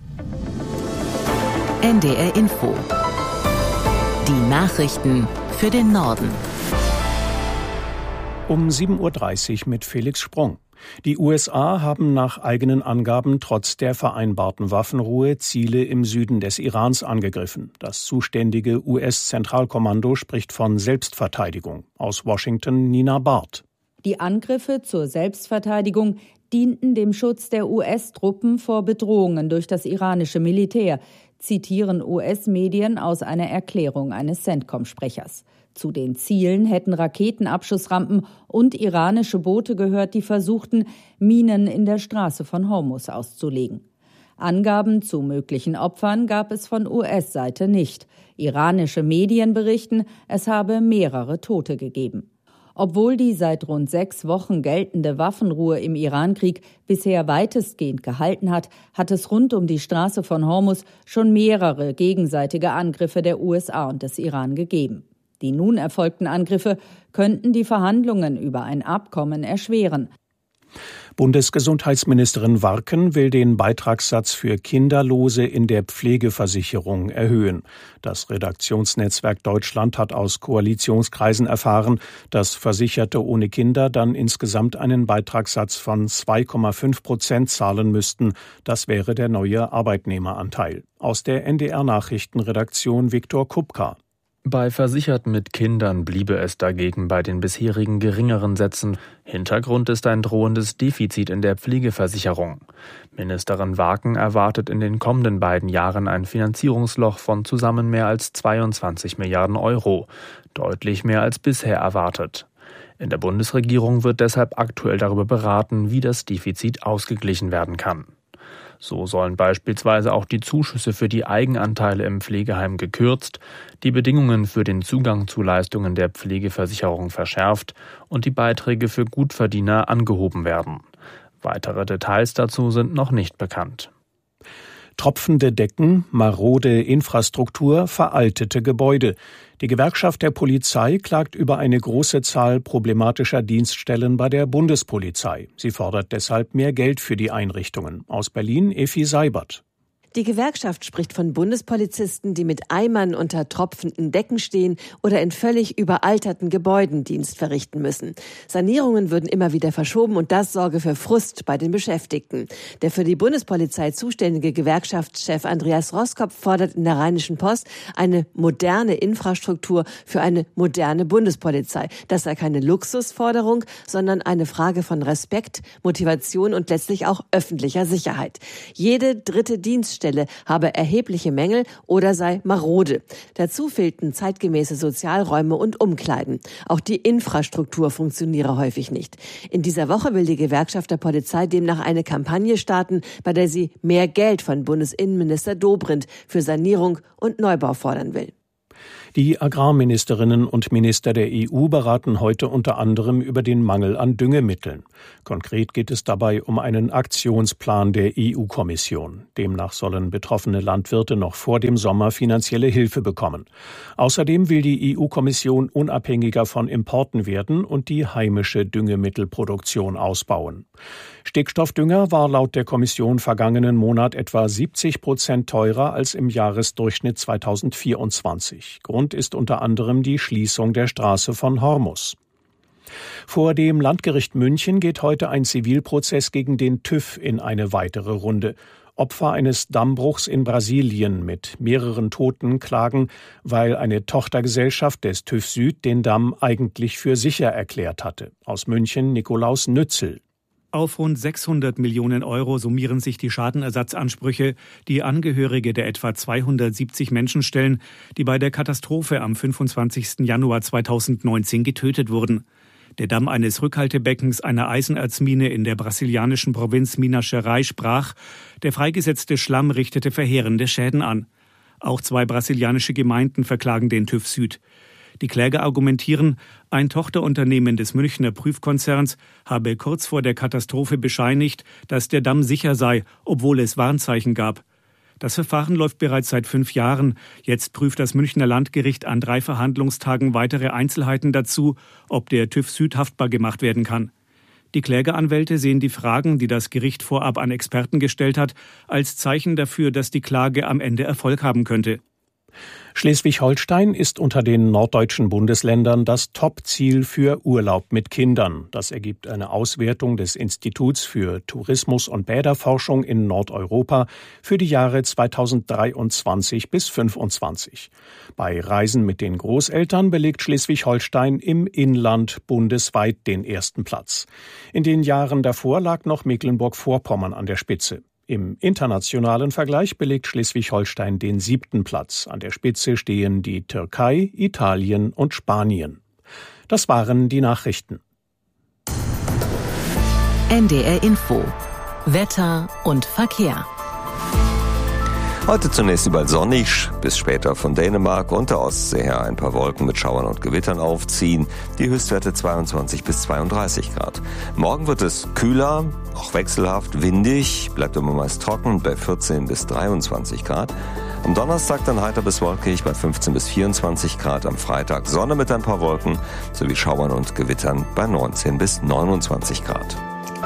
Speaker 16: NDR Info. Die Nachrichten für den Norden.
Speaker 15: Um 7.30 Uhr mit Felix Sprung. Die USA haben nach eigenen Angaben trotz der vereinbarten Waffenruhe Ziele im Süden des Irans angegriffen. Das zuständige US-Zentralkommando spricht von Selbstverteidigung. Aus Washington Nina Barth.
Speaker 4: Die Angriffe zur Selbstverteidigung dienten dem Schutz der US-Truppen vor Bedrohungen durch das iranische Militär, zitieren US-Medien aus einer Erklärung eines CENTCOM-Sprechers. Zu den Zielen hätten Raketenabschussrampen und iranische Boote gehört, die versuchten, Minen in der Straße von Hormuz auszulegen. Angaben zu möglichen Opfern gab es von US-Seite nicht. Iranische Medien berichten, es habe mehrere Tote gegeben. Obwohl die seit rund 6 Wochen geltende Waffenruhe im Irankrieg bisher weitestgehend gehalten hat, hat es rund um die Straße von Hormuz schon mehrere gegenseitige Angriffe der USA und des Iran gegeben. Die nun erfolgten Angriffe könnten die Verhandlungen über ein Abkommen erschweren.
Speaker 15: Bundesgesundheitsministerin Warken will den Beitragssatz für Kinderlose in der Pflegeversicherung erhöhen. Das Redaktionsnetzwerk Deutschland hat aus Koalitionskreisen erfahren, dass Versicherte ohne Kinder dann insgesamt einen Beitragssatz von 2,5% zahlen müssten. Das wäre der neue Arbeitnehmeranteil. Aus der NDR-Nachrichtenredaktion Viktor Kupka.
Speaker 5: Bei Versicherten mit Kindern bliebe es dagegen bei den bisherigen geringeren Sätzen. Hintergrund ist ein drohendes Defizit in der Pflegeversicherung. Ministerin Warken erwartet in den kommenden beiden Jahren ein Finanzierungsloch von zusammen mehr als 22 Milliarden Euro. Deutlich mehr als bisher erwartet. In der Bundesregierung wird deshalb aktuell darüber beraten, wie das Defizit ausgeglichen werden kann. So sollen beispielsweise auch die Zuschüsse für die Eigenanteile im Pflegeheim gekürzt, die Bedingungen für den Zugang zu Leistungen der Pflegeversicherung verschärft und die Beiträge für Gutverdiener angehoben werden. Weitere Details dazu sind noch nicht bekannt.
Speaker 15: Tropfende Decken, marode Infrastruktur, veraltete Gebäude. Die Gewerkschaft der Polizei klagt über eine große Zahl problematischer Dienststellen bei der Bundespolizei. Sie fordert deshalb mehr Geld für die Einrichtungen. Aus Berlin Effi Seibert.
Speaker 6: Die Gewerkschaft spricht von Bundespolizisten, die mit Eimern unter tropfenden Decken stehen oder in völlig überalterten Gebäuden Dienst verrichten müssen. Sanierungen würden immer wieder verschoben und das sorge für Frust bei den Beschäftigten. Der für die Bundespolizei zuständige Gewerkschaftschef Andreas Roskopf fordert in der Rheinischen Post eine moderne Infrastruktur für eine moderne Bundespolizei. Das sei keine Luxusforderung, sondern eine Frage von Respekt, Motivation und letztlich auch öffentlicher Sicherheit. Jede dritte Dienststelle habe erhebliche Mängel oder sei marode. Dazu fehlten zeitgemäße Sozialräume und Umkleiden. Auch die Infrastruktur funktioniere häufig nicht. In dieser Woche will die Gewerkschaft der Polizei demnach eine Kampagne starten, bei der sie mehr Geld von Bundesinnenminister Dobrindt für Sanierung und Neubau fordern will.
Speaker 15: Die Agrarministerinnen und Minister der EU beraten heute unter anderem über den Mangel an Düngemitteln. Konkret geht es dabei um einen Aktionsplan der EU-Kommission. Demnach sollen betroffene Landwirte noch vor dem Sommer finanzielle Hilfe bekommen. Außerdem will die EU-Kommission unabhängiger von Importen werden und die heimische Düngemittelproduktion ausbauen. Stickstoffdünger war laut der Kommission vergangenen Monat etwa 70% teurer als im Jahresdurchschnitt 2024. Grund ist unter anderem die Schließung der Straße von Hormus. Vor dem Landgericht München geht heute ein Zivilprozess gegen den TÜV in eine weitere Runde. Opfer eines Dammbruchs in Brasilien mit mehreren Toten klagen, weil eine Tochtergesellschaft des TÜV Süd den Damm eigentlich für sicher erklärt hatte. Aus München Nikolaus Nützel.
Speaker 8: Auf rund 600 Millionen Euro summieren sich die Schadenersatzansprüche, die Angehörige der etwa 270 Menschen stellen, die bei der Katastrophe am 25. Januar 2019 getötet wurden. Der Damm eines Rückhaltebeckens einer Eisenerzmine in der brasilianischen Provinz Minas Gerais brach. Der freigesetzte Schlamm richtete verheerende Schäden an. Auch 2 brasilianische Gemeinden verklagen den TÜV Süd. Die Kläger argumentieren, ein Tochterunternehmen des Münchner Prüfkonzerns habe kurz vor der Katastrophe bescheinigt, dass der Damm sicher sei, obwohl es Warnzeichen gab. Das Verfahren läuft bereits seit 5 Jahren. Jetzt prüft das Münchner Landgericht an 3 Verhandlungstagen weitere Einzelheiten dazu, ob der TÜV Süd haftbar gemacht werden kann. Die Klägeranwälte sehen die Fragen, die das Gericht vorab an Experten gestellt hat, als Zeichen dafür, dass die Klage am Ende Erfolg haben könnte.
Speaker 15: Schleswig-Holstein ist unter den norddeutschen Bundesländern das Top-Ziel für Urlaub mit Kindern. Das ergibt eine Auswertung des Instituts für Tourismus- und Bäderforschung in Nordeuropa für die Jahre 2023 bis 2025. Bei Reisen mit den Großeltern belegt Schleswig-Holstein im Inland bundesweit den ersten Platz. In den Jahren davor lag noch Mecklenburg-Vorpommern an der Spitze. Im internationalen Vergleich belegt Schleswig-Holstein den 7. Platz. An der Spitze stehen die Türkei, Italien und Spanien. Das waren die Nachrichten.
Speaker 16: NDR Info. Wetter und Verkehr.
Speaker 7: Heute zunächst überall sonnig, bis später von Dänemark und der Ostsee her ein paar Wolken mit Schauern und Gewittern aufziehen. Die Höchstwerte 22 bis 32 Grad. Morgen wird es kühler, auch wechselhaft, windig, bleibt immer meist trocken bei 14 bis 23 Grad. Am Donnerstag dann heiter bis wolkig bei 15 bis 24 Grad. Am Freitag Sonne mit ein paar Wolken sowie Schauern und Gewittern bei 19 bis 29 Grad.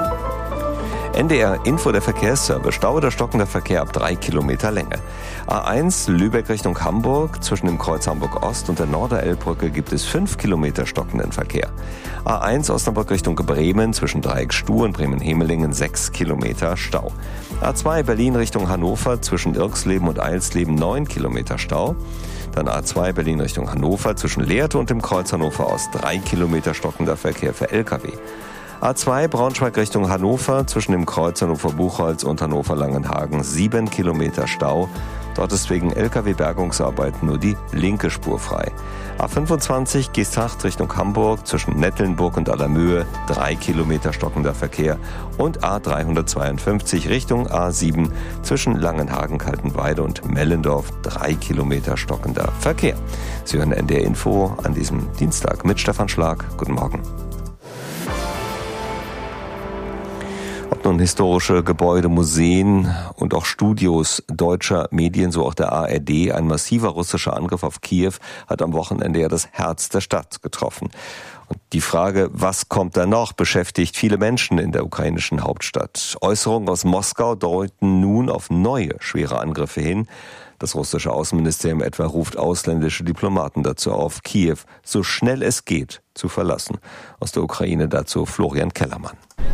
Speaker 7: NDR Info, der Verkehrsservice. Stau oder stockender Verkehr ab 3 Kilometer Länge. A1 Lübeck Richtung Hamburg. Zwischen dem Kreuz Hamburg Ost und der Norderelbbrücke gibt es 5 Kilometer stockenden Verkehr. A1 Osnabrück Richtung Bremen. Zwischen Dreieck Stuh und Bremen-Hemelingen 6 Kilometer Stau. A2 Berlin Richtung Hannover. Zwischen Irxleben und Eilsleben 9 Kilometer Stau. Dann A2 Berlin Richtung Hannover. Zwischen Lehrte und dem Kreuz Hannover Ost 3 Kilometer stockender Verkehr für Lkw. A2 Braunschweig Richtung Hannover, zwischen dem Kreuz Hannover-Buchholz und Hannover-Langenhagen 7 Kilometer Stau. Dort ist wegen Lkw-Bergungsarbeiten nur die linke Spur frei. A25 Geesthacht Richtung Hamburg, zwischen Nettelnburg und Allermöhe 3 Kilometer stockender Verkehr. Und A352 Richtung A7 zwischen Langenhagen, Kaltenweide und Mellendorf 3 Kilometer stockender Verkehr. Sie hören NDR Info an diesem Dienstag mit Stefan Schlag. Guten Morgen. Ob nun betroffen. Historische Gebäude, Museen und auch Studios deutscher Medien, so auch der ARD. Ein massiver russischer Angriff auf Kiew hat am Wochenende ja das Herz der Stadt getroffen. Und die Frage, was kommt da noch, beschäftigt viele Menschen in der ukrainischen Hauptstadt. Äußerungen aus Moskau deuten nun auf neue schwere Angriffe hin. Das russische Außenministerium etwa ruft ausländische Diplomaten dazu auf, Kiew so schnell es geht zu verlassen. Aus der Ukraine dazu Florian Kellermann.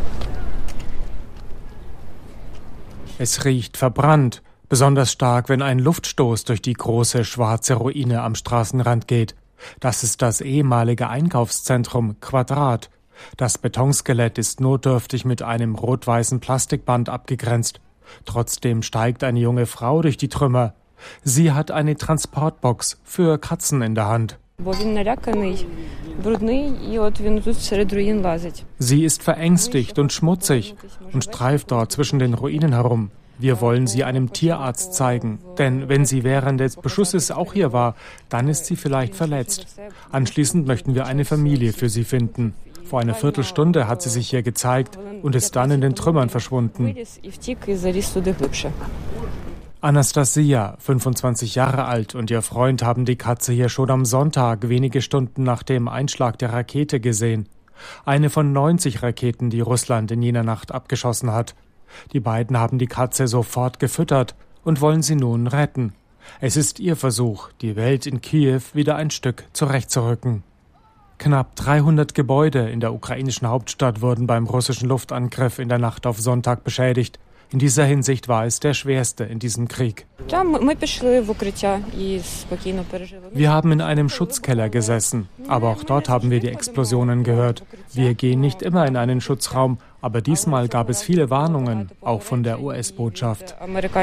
Speaker 9: Es riecht verbrannt, besonders stark, wenn ein Luftstoß durch die große schwarze Ruine am Straßenrand geht. Das ist das ehemalige Einkaufszentrum Quadrat. Das Betonskelett ist notdürftig mit einem rot-weißen Plastikband abgegrenzt. Trotzdem steigt eine junge Frau durch die Trümmer. Sie hat eine Transportbox für Katzen in der Hand. Sie ist verängstigt und schmutzig und streift dort zwischen den Ruinen herum. Wir wollen sie einem Tierarzt zeigen, denn wenn sie während des Beschusses auch hier war, dann ist sie vielleicht verletzt. Anschließend möchten wir eine Familie für sie finden. Vor einer Viertelstunde hat sie sich hier gezeigt und ist dann in den Trümmern verschwunden. Anastasia, 25 Jahre alt, und ihr Freund haben die Katze hier schon am Sonntag, wenige Stunden nach dem Einschlag der Rakete, gesehen. Eine von 90 Raketen, die Russland in jener Nacht abgeschossen hat. Die beiden haben die Katze sofort gefüttert und wollen sie nun retten. Es ist ihr Versuch, die Welt in Kiew wieder ein Stück zurechtzurücken. Knapp 300 Gebäude in der ukrainischen Hauptstadt wurden beim russischen Luftangriff in der Nacht auf Sonntag beschädigt. In dieser Hinsicht war es der schwerste in diesem Krieg. Wir haben in einem Schutzkeller gesessen, aber auch dort haben wir die Explosionen gehört. Wir gehen nicht immer in einen Schutzraum, aber diesmal gab es viele Warnungen, auch von der US-Botschaft.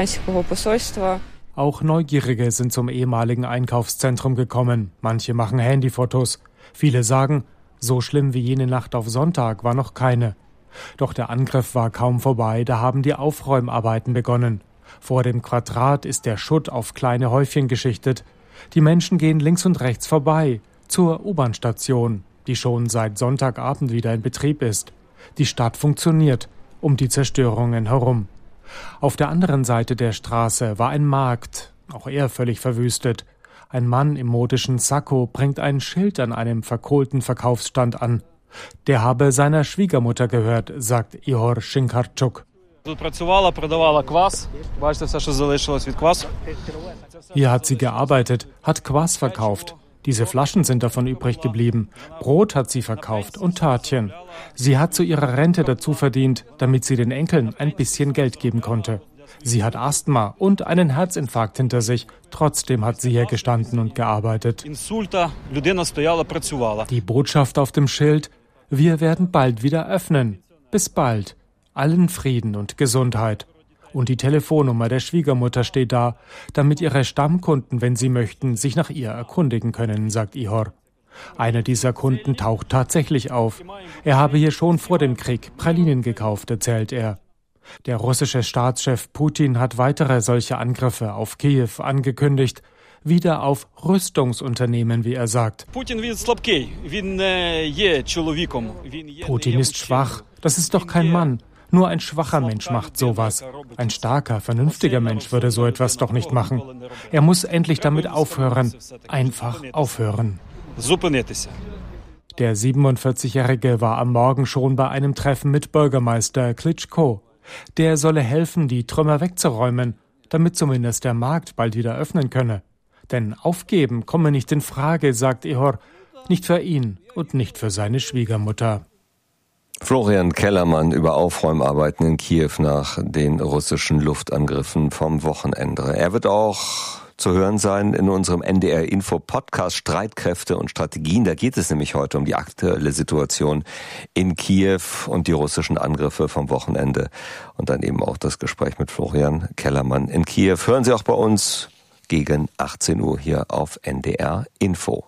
Speaker 9: Auch Neugierige sind zum ehemaligen Einkaufszentrum gekommen. Manche machen Handyfotos. Viele sagen, so schlimm wie jene Nacht auf Sonntag war noch keine. Doch der Angriff war kaum vorbei, da haben die Aufräumarbeiten begonnen. Vor dem Quadrat ist der Schutt auf kleine Häufchen geschichtet. Die Menschen gehen links und rechts vorbei, zur U-Bahn-Station, die schon seit Sonntagabend wieder in Betrieb ist. Die Stadt funktioniert, um die Zerstörungen herum. Auf der anderen Seite der Straße war ein Markt, auch er völlig verwüstet. Ein Mann im modischen Sakko bringt ein Schild an einem verkohlten Verkaufsstand an. Der habe seiner Schwiegermutter gehört, sagt Ihor Schinkarczuk. Hier hat sie gearbeitet, hat Kwass verkauft. Diese Flaschen sind davon übrig geblieben. Brot hat sie verkauft und Törtchen. Sie hat zu ihrer Rente dazu verdient, damit sie den Enkeln ein bisschen Geld geben konnte. Sie hat Asthma und einen Herzinfarkt hinter sich. Trotzdem hat sie hier gestanden und gearbeitet. Die Botschaft auf dem Schild: Wir werden bald wieder öffnen. Bis bald. Allen Frieden und Gesundheit. Und die Telefonnummer der Schwiegermutter steht da, damit ihre Stammkunden, wenn sie möchten, sich nach ihr erkundigen können, sagt Ihor. Einer dieser Kunden taucht tatsächlich auf. Er habe hier schon vor dem Krieg Pralinen gekauft, erzählt er. Der russische Staatschef Putin hat weitere solche Angriffe auf Kiew angekündigt, wieder auf Rüstungsunternehmen, wie er sagt. Putin ist schwach, das ist doch kein Mann. Nur ein schwacher Mensch macht sowas. Ein starker, vernünftiger Mensch würde so etwas doch nicht machen. Er muss endlich damit aufhören. Einfach aufhören. Der 47-Jährige war am Morgen schon bei einem Treffen mit Bürgermeister Klitschko. Der solle helfen, die Trümmer wegzuräumen, damit zumindest der Markt bald wieder öffnen könne. Denn aufgeben komme nicht in Frage, sagt Ihor. Nicht für ihn und nicht für seine Schwiegermutter.
Speaker 7: Florian Kellermann über Aufräumarbeiten in Kiew nach den russischen Luftangriffen vom Wochenende. Er wird auch zu hören sein in unserem NDR-Info-Podcast Streitkräfte und Strategien. Da geht es nämlich heute um die aktuelle Situation in Kiew und die russischen Angriffe vom Wochenende. Und dann eben auch das Gespräch mit Florian Kellermann in Kiew. Hören Sie auch bei uns gegen 18 Uhr hier auf NDR Info.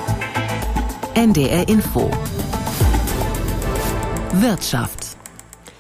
Speaker 16: NDR Info Wirtschaft.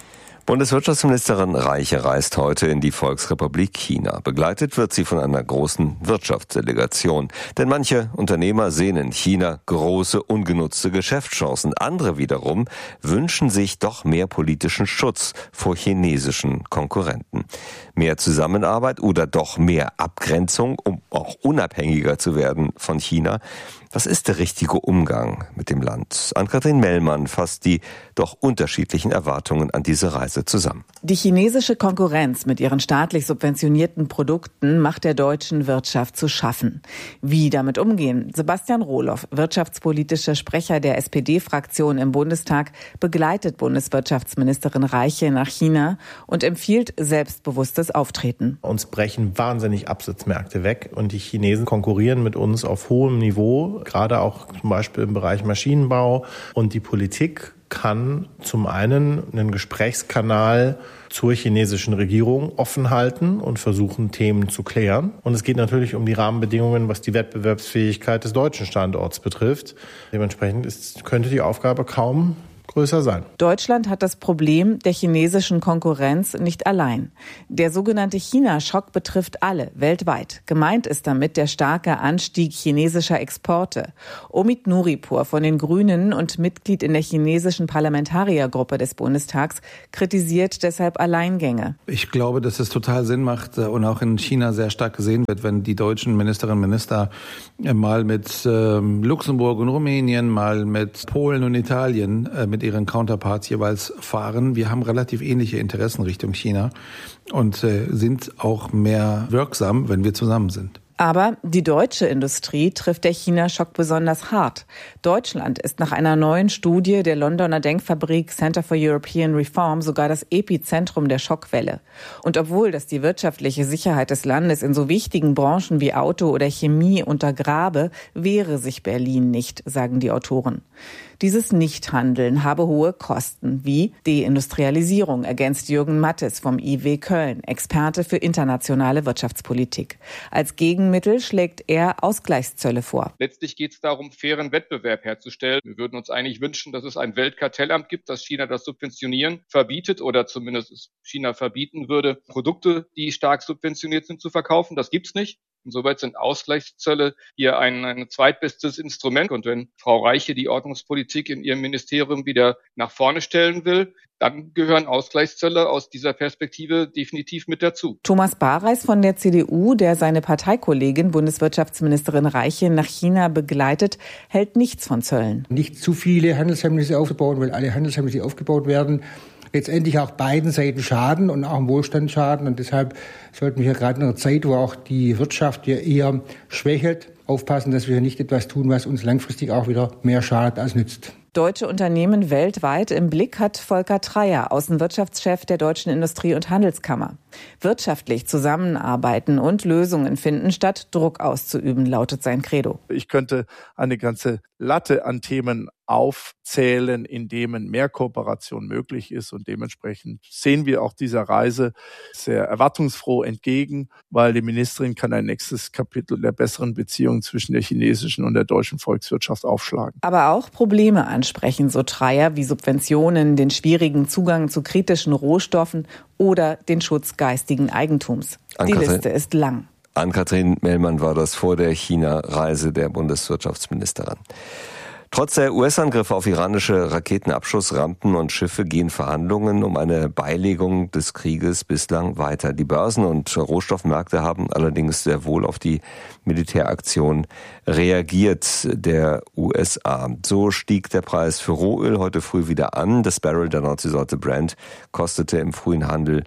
Speaker 7: Bundeswirtschaftsministerin Reiche reist heute in die Volksrepublik China. Begleitet wird sie von einer großen Wirtschaftsdelegation. Denn manche Unternehmer sehen in China große ungenutzte Geschäftschancen. Andere wiederum wünschen sich doch mehr politischen Schutz vor chinesischen Konkurrenten. Mehr Zusammenarbeit oder doch mehr Abgrenzung, um auch unabhängiger zu werden von China? Was ist der richtige Umgang mit dem Land? Ann-Kathrin Mellmann fasst die doch unterschiedlichen Erwartungen an diese Reise zusammen.
Speaker 10: Die chinesische Konkurrenz mit ihren staatlich subventionierten Produkten macht der deutschen Wirtschaft zu schaffen. Wie damit umgehen? Sebastian Rohloff, wirtschaftspolitischer Sprecher der SPD-Fraktion im Bundestag, begleitet Bundeswirtschaftsministerin Reiche nach China und empfiehlt selbstbewusstes Auftreten.
Speaker 11: Uns brechen wahnsinnig Absatzmärkte weg und die Chinesen konkurrieren mit uns auf hohem Niveau, gerade auch zum Beispiel im Bereich Maschinenbau. Und die Politik kann zum einen einen Gesprächskanal zur chinesischen Regierung offen halten und versuchen, Themen zu klären. Und es geht natürlich um die Rahmenbedingungen, was die Wettbewerbsfähigkeit des deutschen Standorts betrifft. Dementsprechend könnte die Aufgabe kaum größer sein.
Speaker 10: Deutschland hat das Problem der chinesischen Konkurrenz nicht allein. Der sogenannte China-Schock betrifft alle weltweit. Gemeint ist damit der starke Anstieg chinesischer Exporte. Omid Nuripur von den Grünen und Mitglied in der chinesischen Parlamentariergruppe des Bundestags kritisiert deshalb Alleingänge.
Speaker 12: Ich glaube, dass es total Sinn macht und auch in China sehr stark gesehen wird, wenn die deutschen Ministerinnen und Minister mal mit Luxemburg und Rumänien, mal mit Polen und Italien mit ihren Counterparts jeweils fahren. Wir haben relativ ähnliche Interessen Richtung China und sind auch mehr wirksam, wenn wir zusammen sind.
Speaker 10: Aber die deutsche Industrie trifft der China-Schock besonders hart. Deutschland ist nach einer neuen Studie der Londoner Denkfabrik Center for European Reform sogar das Epizentrum der Schockwelle. Und obwohl das die wirtschaftliche Sicherheit des Landes in so wichtigen Branchen wie Auto oder Chemie untergrabe, wehre sich Berlin nicht, sagen die Autoren. Dieses Nichthandeln habe hohe Kosten, wie Deindustrialisierung, ergänzt Jürgen Mattes vom IW Köln, Experte für internationale Wirtschaftspolitik. Als Gegenmittel schlägt er Ausgleichszölle vor.
Speaker 13: Letztlich geht es darum, fairen Wettbewerb herzustellen. Wir würden uns eigentlich wünschen, dass es ein Weltkartellamt gibt, das China das Subventionieren verbietet oder zumindest China verbieten würde, Produkte, die stark subventioniert sind, zu verkaufen. Das gibt's nicht. Insoweit sind Ausgleichszölle hier ein zweitbestes Instrument. Und wenn Frau Reiche die Ordnungspolitik in ihrem Ministerium wieder nach vorne stellen will, dann gehören Ausgleichszölle aus dieser Perspektive definitiv mit dazu.
Speaker 10: Thomas Bareis von der CDU, der seine Parteikollegin Bundeswirtschaftsministerin Reiche nach China begleitet, hält nichts von Zöllen.
Speaker 14: Nicht zu viele Handelshemmnisse aufzubauen, weil alle Handelshemmnisse, die aufgebaut werden, letztendlich auch beiden Seiten schaden und auch im Wohlstand schaden. Und deshalb sollten wir gerade in einer Zeit, wo auch die Wirtschaft ja eher schwächelt, aufpassen, dass wir nicht etwas tun, was uns langfristig auch wieder mehr schadet als nützt.
Speaker 10: Deutsche Unternehmen weltweit im Blick hat Volker Treyer, Außenwirtschaftschef der Deutschen Industrie- und Handelskammer. Wirtschaftlich zusammenarbeiten und Lösungen finden, statt Druck auszuüben, lautet sein Credo.
Speaker 18: Ich könnte eine ganze Latte an Themen aufzählen, in denen mehr Kooperation möglich ist. Und dementsprechend sehen wir auch dieser Reise sehr erwartungsfroh entgegen, weil die Ministerin kann ein nächstes Kapitel der besseren Beziehungen zwischen der chinesischen und der deutschen Volkswirtschaft aufschlagen.
Speaker 10: Aber auch Probleme ansprechen, so Treyer, wie Subventionen, den schwierigen Zugang zu kritischen Rohstoffen oder den Schutz geistigen Eigentums. Die Liste ist lang.
Speaker 7: Ann-Kathrin Mellmann war das vor der China-Reise der Bundeswirtschaftsministerin. Trotz der US-Angriffe auf iranische Raketenabschussrampen und Schiffe gehen Verhandlungen um eine Beilegung des Krieges bislang weiter. Die Börsen und Rohstoffmärkte haben allerdings sehr wohl auf die Militäraktion reagiert der USA. So stieg der Preis für Rohöl heute früh wieder an. Das Barrel der Nordseesorte Brent kostete im frühen Handel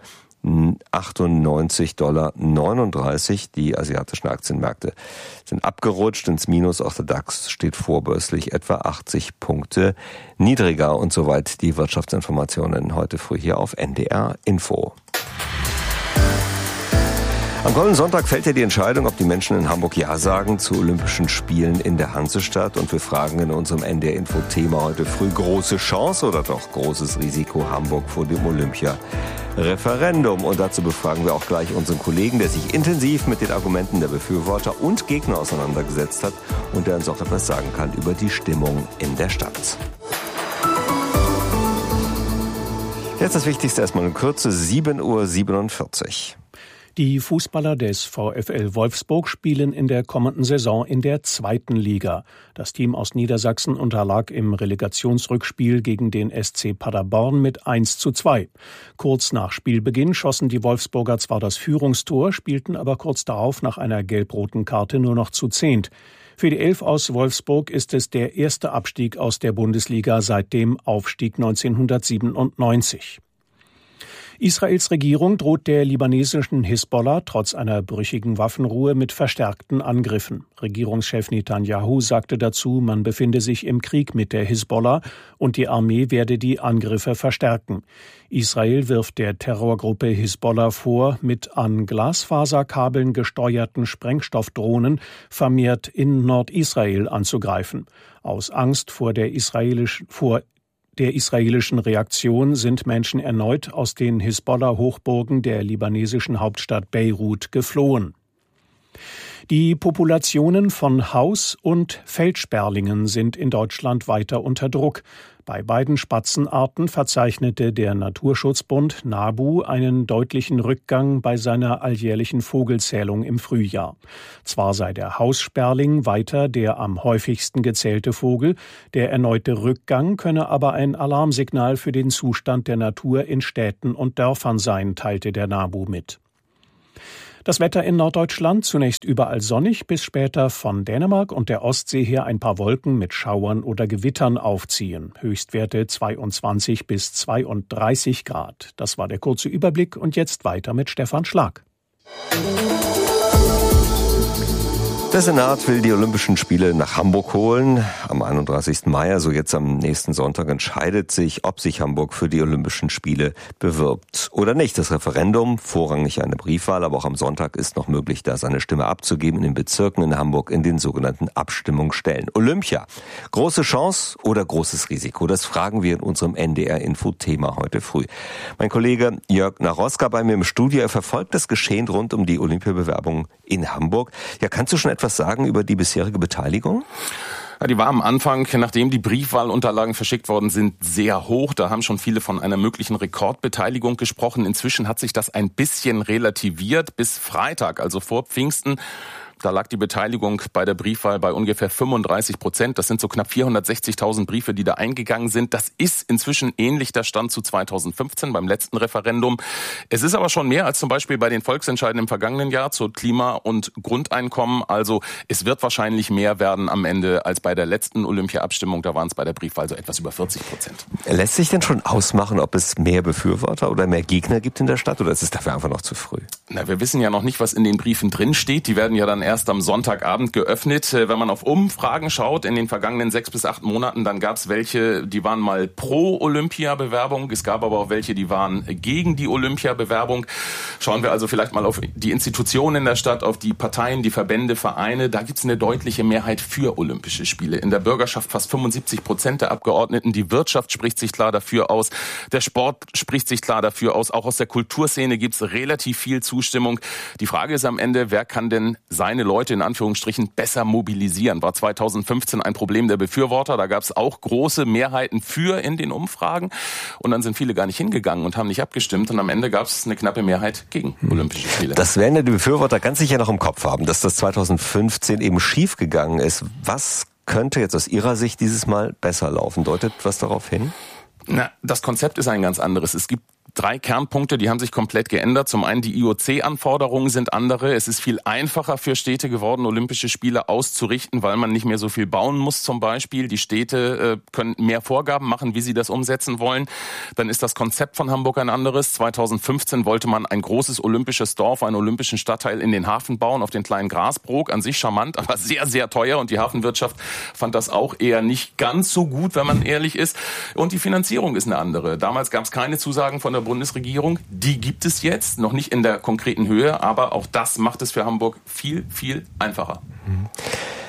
Speaker 7: $98,39. Die asiatischen Aktienmärkte sind abgerutscht ins Minus. Auch der DAX steht vorbörslich etwa 80 Punkte niedriger. Und soweit die Wirtschaftsinformationen heute früh hier auf NDR Info. Am kommenden Sonntag fällt ja die Entscheidung, ob die Menschen in Hamburg Ja sagen zu Olympischen Spielen in der Hansestadt. Und wir fragen in unserem NDR-Info-Thema heute früh: große Chance oder doch großes Risiko Hamburg vor dem Olympia-Referendum? Und dazu befragen wir auch gleich unseren Kollegen, der sich intensiv mit den Argumenten der Befürworter und Gegner auseinandergesetzt hat und der uns auch etwas sagen kann über die Stimmung in der Stadt. Jetzt das Wichtigste erstmal in Kürze, 7:47 Uhr.
Speaker 15: Die Fußballer des VfL Wolfsburg spielen in der kommenden Saison in der 2. Liga. Das Team aus Niedersachsen unterlag im Relegationsrückspiel gegen den SC Paderborn mit 1:2. Kurz nach Spielbeginn schossen die Wolfsburger zwar das Führungstor, spielten aber kurz darauf nach einer gelb-roten Karte nur noch zu 10. Für die Elf aus Wolfsburg ist es der erste Abstieg aus der Bundesliga seit dem Aufstieg 1997. Israels Regierung droht der libanesischen Hisbollah trotz einer brüchigen Waffenruhe mit verstärkten Angriffen. Regierungschef Netanyahu sagte dazu, man befinde sich im Krieg mit der Hisbollah und die Armee werde die Angriffe verstärken. Israel wirft der Terrorgruppe Hisbollah vor, mit an Glasfaserkabeln gesteuerten Sprengstoffdrohnen vermehrt in Nordisrael anzugreifen. Aus Angst vor der israelischen Reaktion sind Menschen erneut aus den Hisbollah-Hochburgen der libanesischen Hauptstadt Beirut geflohen. Die Populationen von Haus- und Feldsperlingen sind in Deutschland weiter unter Druck. Bei beiden Spatzenarten verzeichnete der Naturschutzbund NABU einen deutlichen Rückgang bei seiner alljährlichen Vogelzählung im Frühjahr. Zwar sei der Haussperling weiter der am häufigsten gezählte Vogel, der erneute Rückgang könne aber ein Alarmsignal für den Zustand der Natur in Städten und Dörfern sein, teilte der NABU mit. Das Wetter in Norddeutschland zunächst überall sonnig, bis später von Dänemark und der Ostsee her ein paar Wolken mit Schauern oder Gewittern aufziehen. Höchstwerte 22 bis 32 Grad. Das war der kurze Überblick und jetzt weiter mit Stefan Schlag.
Speaker 7: Der Senat will die Olympischen Spiele nach Hamburg holen. Am 31. Mai, also jetzt am nächsten Sonntag, entscheidet sich, ob sich Hamburg für die Olympischen Spiele bewirbt oder nicht. Das Referendum, vorrangig eine Briefwahl, aber auch am Sonntag ist noch möglich, da seine Stimme abzugeben in den Bezirken in Hamburg in den sogenannten Abstimmungsstellen. Olympia, große Chance oder großes Risiko? Das fragen wir in unserem NDR-Info-Thema heute früh. Mein Kollege Jörg Naroska bei mir im Studio, er verfolgt das Geschehen rund um die Olympiabewerbung in Hamburg. Ja, kannst du schon etwas sagen über die bisherige Beteiligung?
Speaker 17: Ja, die war am Anfang, nachdem die Briefwahlunterlagen verschickt worden sind, sehr hoch. Da haben schon viele von einer möglichen Rekordbeteiligung gesprochen. Inzwischen hat sich das ein bisschen relativiert. Bis Freitag, also vor Pfingsten, da lag die Beteiligung bei der Briefwahl bei ungefähr 35%. Das sind so knapp 460.000 Briefe, die da eingegangen sind. Das ist inzwischen ähnlich der Stand zu 2015 beim letzten Referendum. Es ist aber schon mehr als zum Beispiel bei den Volksentscheiden im vergangenen Jahr zu Klima- und Grundeinkommen. Also es wird wahrscheinlich mehr werden am Ende als bei der letzten Olympia-Abstimmung. Da waren es bei der Briefwahl so etwas über 40%.
Speaker 7: Lässt sich denn schon ausmachen, ob es mehr Befürworter oder mehr Gegner gibt in der Stadt, oder ist es dafür einfach noch zu früh?
Speaker 17: Na, wir wissen ja noch nicht, was in den Briefen drin steht. Die werden ja dann erst am Sonntagabend geöffnet. Wenn man auf Umfragen schaut in den vergangenen 6 bis 8 Monaten, dann gab es welche, die waren mal pro Olympia-Bewerbung. Es gab aber auch welche, die waren gegen die Olympia-Bewerbung. Schauen wir also vielleicht mal auf die Institutionen in der Stadt, auf die Parteien, die Verbände, Vereine. Da gibt es eine deutliche Mehrheit für Olympische Spiele. In der Bürgerschaft fast 75% der Abgeordneten. Die Wirtschaft spricht sich klar dafür aus. Der Sport spricht sich klar dafür aus. Auch aus der Kulturszene gibt es relativ viel Zustimmung. Die Frage ist am Ende, wer kann denn seine Leute in Anführungsstrichen besser mobilisieren? War 2015 ein Problem der Befürworter. Da gab es auch große Mehrheiten für in den Umfragen. Und dann sind viele gar nicht hingegangen und haben nicht abgestimmt. Und am Ende gab es eine knappe Mehrheit gegen Olympische Spiele.
Speaker 7: Das werden ja die Befürworter ganz sicher noch im Kopf haben, dass das 2015 eben schief gegangen ist. Was könnte jetzt aus Ihrer Sicht dieses Mal besser laufen? Deutet was darauf hin?
Speaker 17: Na, das Konzept ist ein ganz anderes. Es gibt 3 Kernpunkte, die haben sich komplett geändert. Zum einen die IOC-Anforderungen sind andere. Es ist viel einfacher für Städte geworden, Olympische Spiele auszurichten, weil man nicht mehr so viel bauen muss zum Beispiel. Die Städte können mehr Vorgaben machen, wie sie das umsetzen wollen. Dann ist das Konzept von Hamburg ein anderes. 2015 wollte man ein großes olympisches Dorf, einen olympischen Stadtteil in den Hafen bauen, auf den kleinen Grasbrook. An sich charmant, aber sehr, sehr teuer. Und die Hafenwirtschaft fand das auch eher nicht ganz so gut, wenn man ehrlich ist. Und die Finanzierung ist eine andere. Damals gab es keine Zusagen von der Bundesregierung. Die gibt es jetzt, noch nicht in der konkreten Höhe, aber auch das macht es für Hamburg viel, viel einfacher.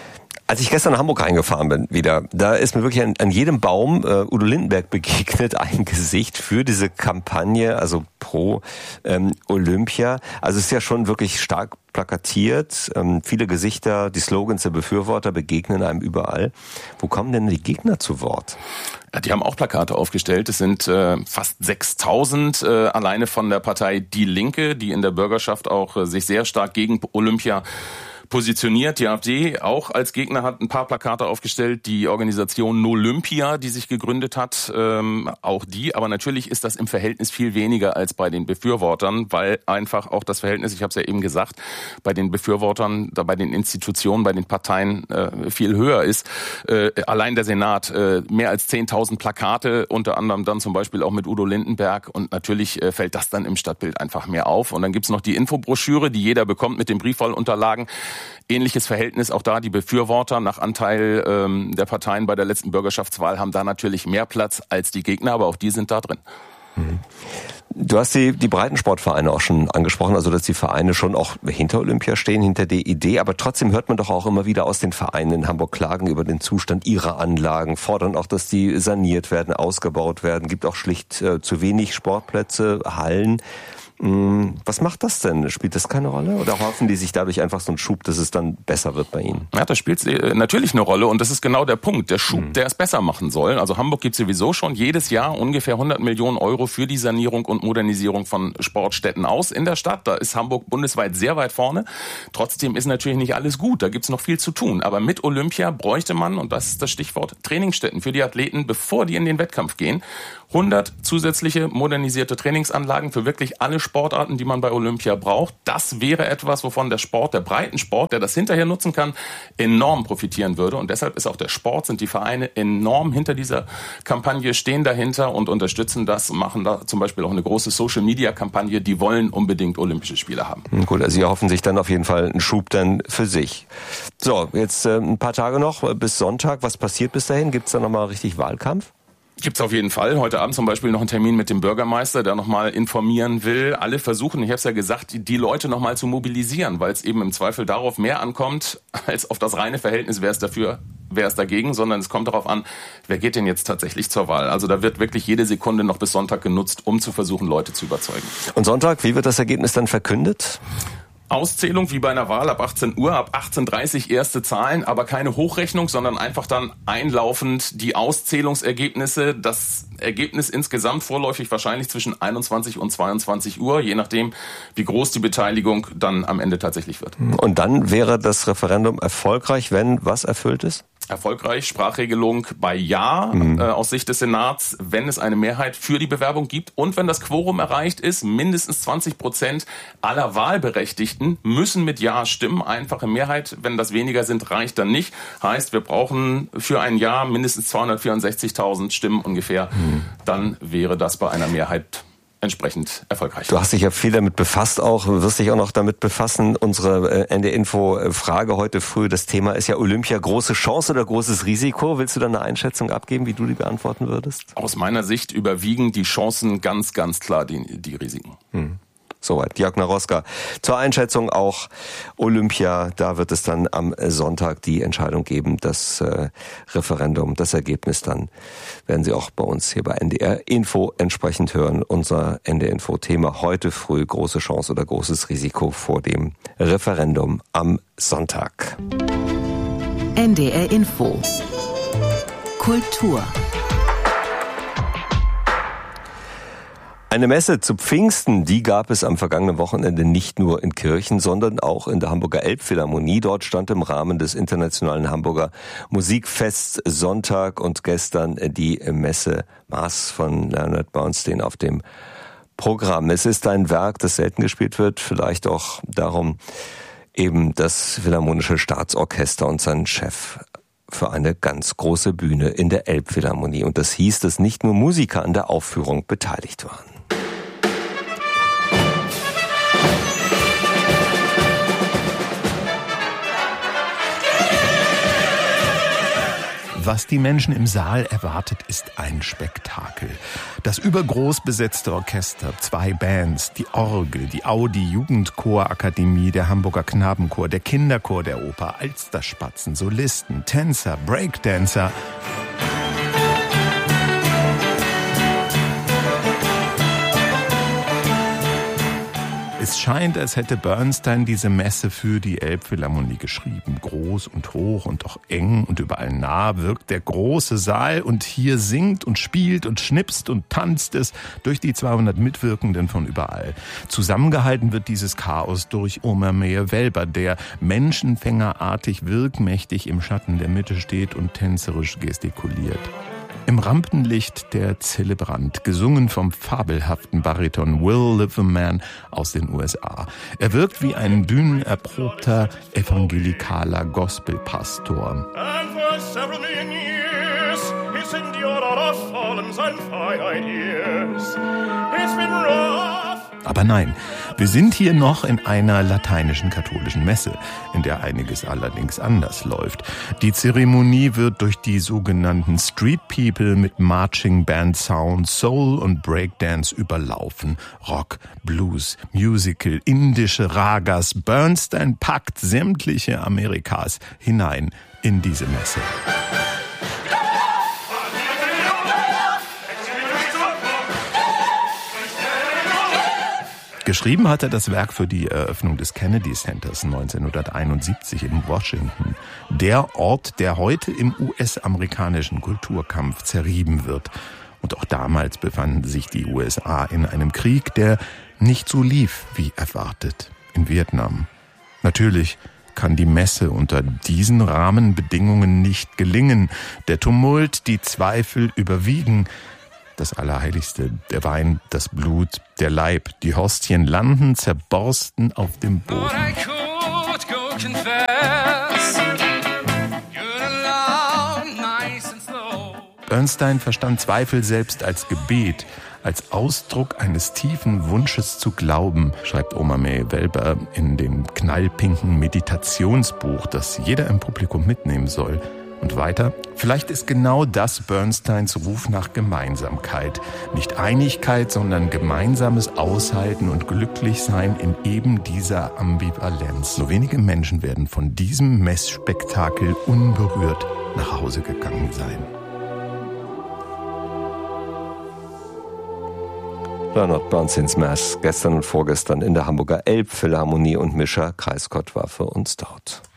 Speaker 7: Als ich gestern nach Hamburg reingefahren bin wieder, da ist mir wirklich an jedem Baum Udo Lindenberg begegnet, ein Gesicht für diese Kampagne, also pro Olympia. Also es ist ja schon wirklich stark plakatiert. Viele Gesichter, die Slogans der Befürworter begegnen einem überall. Wo kommen denn die Gegner zu Wort?
Speaker 17: Ja, die haben auch Plakate aufgestellt. Es sind fast 6.000 alleine von der Partei Die Linke, die in der Bürgerschaft auch sich sehr stark gegen Olympia positioniert. Die AfD auch als Gegner hat ein paar Plakate aufgestellt. Die Organisation Nolympia, die sich gegründet hat, auch die. Aber natürlich ist das im Verhältnis viel weniger als bei den Befürwortern, weil einfach auch das Verhältnis, ich habe es ja eben gesagt, bei den Befürwortern, bei den Institutionen, bei den Parteien viel höher ist. Allein der Senat, mehr als 10.000 Plakate, unter anderem dann zum Beispiel auch mit Udo Lindenberg. Und natürlich fällt das dann im Stadtbild einfach mehr auf. Und dann gibt's noch die Infobroschüre, die jeder bekommt mit den Briefwahlunterlagen. Ähnliches Verhältnis, auch da die Befürworter nach Anteil der Parteien bei der letzten Bürgerschaftswahl haben da natürlich mehr Platz als die Gegner, aber auch die sind da drin.
Speaker 7: Du hast die Breitensportvereine auch schon angesprochen, also dass die Vereine schon auch hinter Olympia stehen, hinter der Idee, aber trotzdem hört man doch auch immer wieder aus den Vereinen in Hamburg Klagen über den Zustand ihrer Anlagen, fordern auch, dass die saniert werden, ausgebaut werden, gibt auch schlicht zu wenig Sportplätze, Hallen. Was macht das denn? Spielt das keine Rolle? Oder hoffen die sich dadurch einfach so einen Schub, dass es dann besser wird bei ihnen?
Speaker 17: Ja, das spielt natürlich eine Rolle und das ist genau der Punkt. Der Schub, der es besser machen soll. Also Hamburg gibt sowieso schon jedes Jahr ungefähr 100 Millionen Euro für die Sanierung und Modernisierung von Sportstätten aus in der Stadt. Da ist Hamburg bundesweit sehr weit vorne. Trotzdem ist natürlich nicht alles gut. Da gibt's noch viel zu tun. Aber mit Olympia bräuchte man, und das ist das Stichwort, Trainingsstätten für die Athleten, bevor die in den Wettkampf gehen. 100 zusätzliche modernisierte Trainingsanlagen für wirklich alle Sportarten, die man bei Olympia braucht. Das wäre etwas, wovon der Sport, der Breitensport, der das hinterher nutzen kann, enorm profitieren würde. Und deshalb ist auch der Sport, sind die Vereine enorm hinter dieser Kampagne, stehen dahinter und unterstützen das, machen da zum Beispiel auch eine große Social-Media-Kampagne. Die wollen unbedingt Olympische Spiele haben.
Speaker 7: Gut, also sie erhoffen sich dann auf jeden Fall einen Schub dann für sich. So, jetzt ein paar Tage noch bis Sonntag. Was passiert bis dahin? Gibt es da nochmal richtig Wahlkampf?
Speaker 17: Gibt's auf jeden Fall. Heute Abend zum Beispiel noch einen Termin mit dem Bürgermeister, der nochmal informieren will. Alle versuchen, ich habe es ja gesagt, die Leute nochmal zu mobilisieren, weil es eben im Zweifel darauf mehr ankommt, als auf das reine Verhältnis, wer ist dafür, wer ist dagegen, sondern es kommt darauf an, wer geht denn jetzt tatsächlich zur Wahl. Also da wird wirklich jede Sekunde noch bis Sonntag genutzt, um zu versuchen, Leute zu überzeugen.
Speaker 7: Und Sonntag, wie wird das Ergebnis dann verkündet?
Speaker 17: Auszählung wie bei einer Wahl ab 18 Uhr, ab 18.30 Uhr erste Zahlen, aber keine Hochrechnung, sondern einfach dann einlaufend die Auszählungsergebnisse. Das Ergebnis insgesamt vorläufig wahrscheinlich zwischen 21 und 22 Uhr, je nachdem, wie groß die Beteiligung dann am Ende tatsächlich wird.
Speaker 7: Und dann wäre das Referendum erfolgreich, wenn was erfüllt ist?
Speaker 17: Erfolgreich, Sprachregelung bei Ja aus Sicht des Senats, wenn es eine Mehrheit für die Bewerbung gibt und wenn das Quorum erreicht ist, mindestens 20% aller Wahlberechtigten müssen mit Ja stimmen. Einfache Mehrheit, wenn das weniger sind, reicht dann nicht. Heißt, wir brauchen für ein Ja mindestens 264.000 Stimmen ungefähr. Dann wäre das bei einer Mehrheit entsprechend erfolgreich.
Speaker 7: Du hast dich ja viel damit befasst auch, wirst dich auch noch damit befassen. Unsere NDR-Info-Frage heute früh, das Thema ist ja Olympia, große Chance oder großes Risiko? Willst du da eine Einschätzung abgeben, wie du die beantworten würdest?
Speaker 17: Aus meiner Sicht überwiegen die Chancen ganz, ganz klar die Risiken.
Speaker 7: Soweit Jörg Naroska. Zur Einschätzung auch Olympia, da wird es dann am Sonntag die Entscheidung geben, das Referendum, das Ergebnis dann werden Sie auch bei uns hier bei NDR Info entsprechend hören. Unser NDR Info Thema heute früh, große Chance oder großes Risiko vor dem Referendum am Sonntag.
Speaker 16: NDR Info Kultur.
Speaker 7: Eine Messe zu Pfingsten, die gab es am vergangenen Wochenende nicht nur in Kirchen, sondern auch in der Hamburger Elbphilharmonie. Dort stand im Rahmen des internationalen Hamburger Musikfests Sonntag und gestern die Messe Mars von Leonard Bernstein auf dem Programm. Es ist ein Werk, das selten gespielt wird, vielleicht auch darum eben das Philharmonische Staatsorchester und sein Chef für eine ganz große Bühne in der Elbphilharmonie. Und das hieß, dass nicht nur Musiker an der Aufführung beteiligt waren.
Speaker 19: Was die Menschen im Saal erwartet, ist ein Spektakel. Das übergroß besetzte Orchester, 2 Bands, die Orgel, die Audi Jugendchorakademie, der Hamburger Knabenchor, der Kinderchor der Oper, Alsterspatzen, Solisten, Tänzer, Breakdancer. Es scheint, als hätte Bernstein diese Messe für die Elbphilharmonie geschrieben. Groß und hoch und doch eng und überall nah wirkt der große Saal und hier singt und spielt und schnipst und tanzt es durch die 200 Mitwirkenden von überall. Zusammengehalten wird dieses Chaos durch Omer Meyer-Welber, der menschenfängerartig wirkmächtig im Schatten der Mitte steht und tänzerisch gestikuliert. Im Rampenlicht der Zelebrant, gesungen vom fabelhaften Bariton Will Liverman aus den USA. Er wirkt wie ein bühnenerprobter evangelikaler Gospelpastor.
Speaker 20: And for several million years, he's endured all of fallen and finite years. It's been rough.
Speaker 19: Aber nein, wir sind hier noch in einer lateinischen katholischen Messe, in der einiges allerdings anders läuft. Die Zeremonie wird durch die sogenannten Street People mit Marching Band Sound, Soul und Breakdance überlaufen. Rock, Blues, Musical, indische Ragas. Bernstein packt sämtliche Amerikas hinein in diese Messe. Geschrieben hat er das Werk für die Eröffnung des Kennedy Centers 1971 in Washington. Der Ort, der heute im US-amerikanischen Kulturkampf zerrieben wird. Und auch damals befanden sich die USA in einem Krieg, der nicht so lief wie erwartet. In Vietnam. Natürlich kann die Messe unter diesen Rahmenbedingungen nicht gelingen. Der Tumult, die Zweifel überwiegen. Das Allerheiligste, der Wein, das Blut, der Leib, die Hostien landen zerborsten auf dem Boden. Bernstein verstand Zweifel selbst als Gebet, als Ausdruck eines tiefen Wunsches zu glauben, schreibt Omer Meyer-Welber in dem knallpinken Meditationsbuch, das jeder im Publikum mitnehmen soll. Und weiter, vielleicht ist genau das Bernsteins Ruf nach Gemeinsamkeit. Nicht Einigkeit, sondern gemeinsames Aushalten und Glücklichsein in eben dieser Ambivalenz. Nur wenige Menschen werden von diesem Messspektakel unberührt nach Hause gegangen sein.
Speaker 7: Leonard Bernsteins Mass gestern und vorgestern in der Hamburger Elbphilharmonie und Mischa Kreisgott war für uns dort.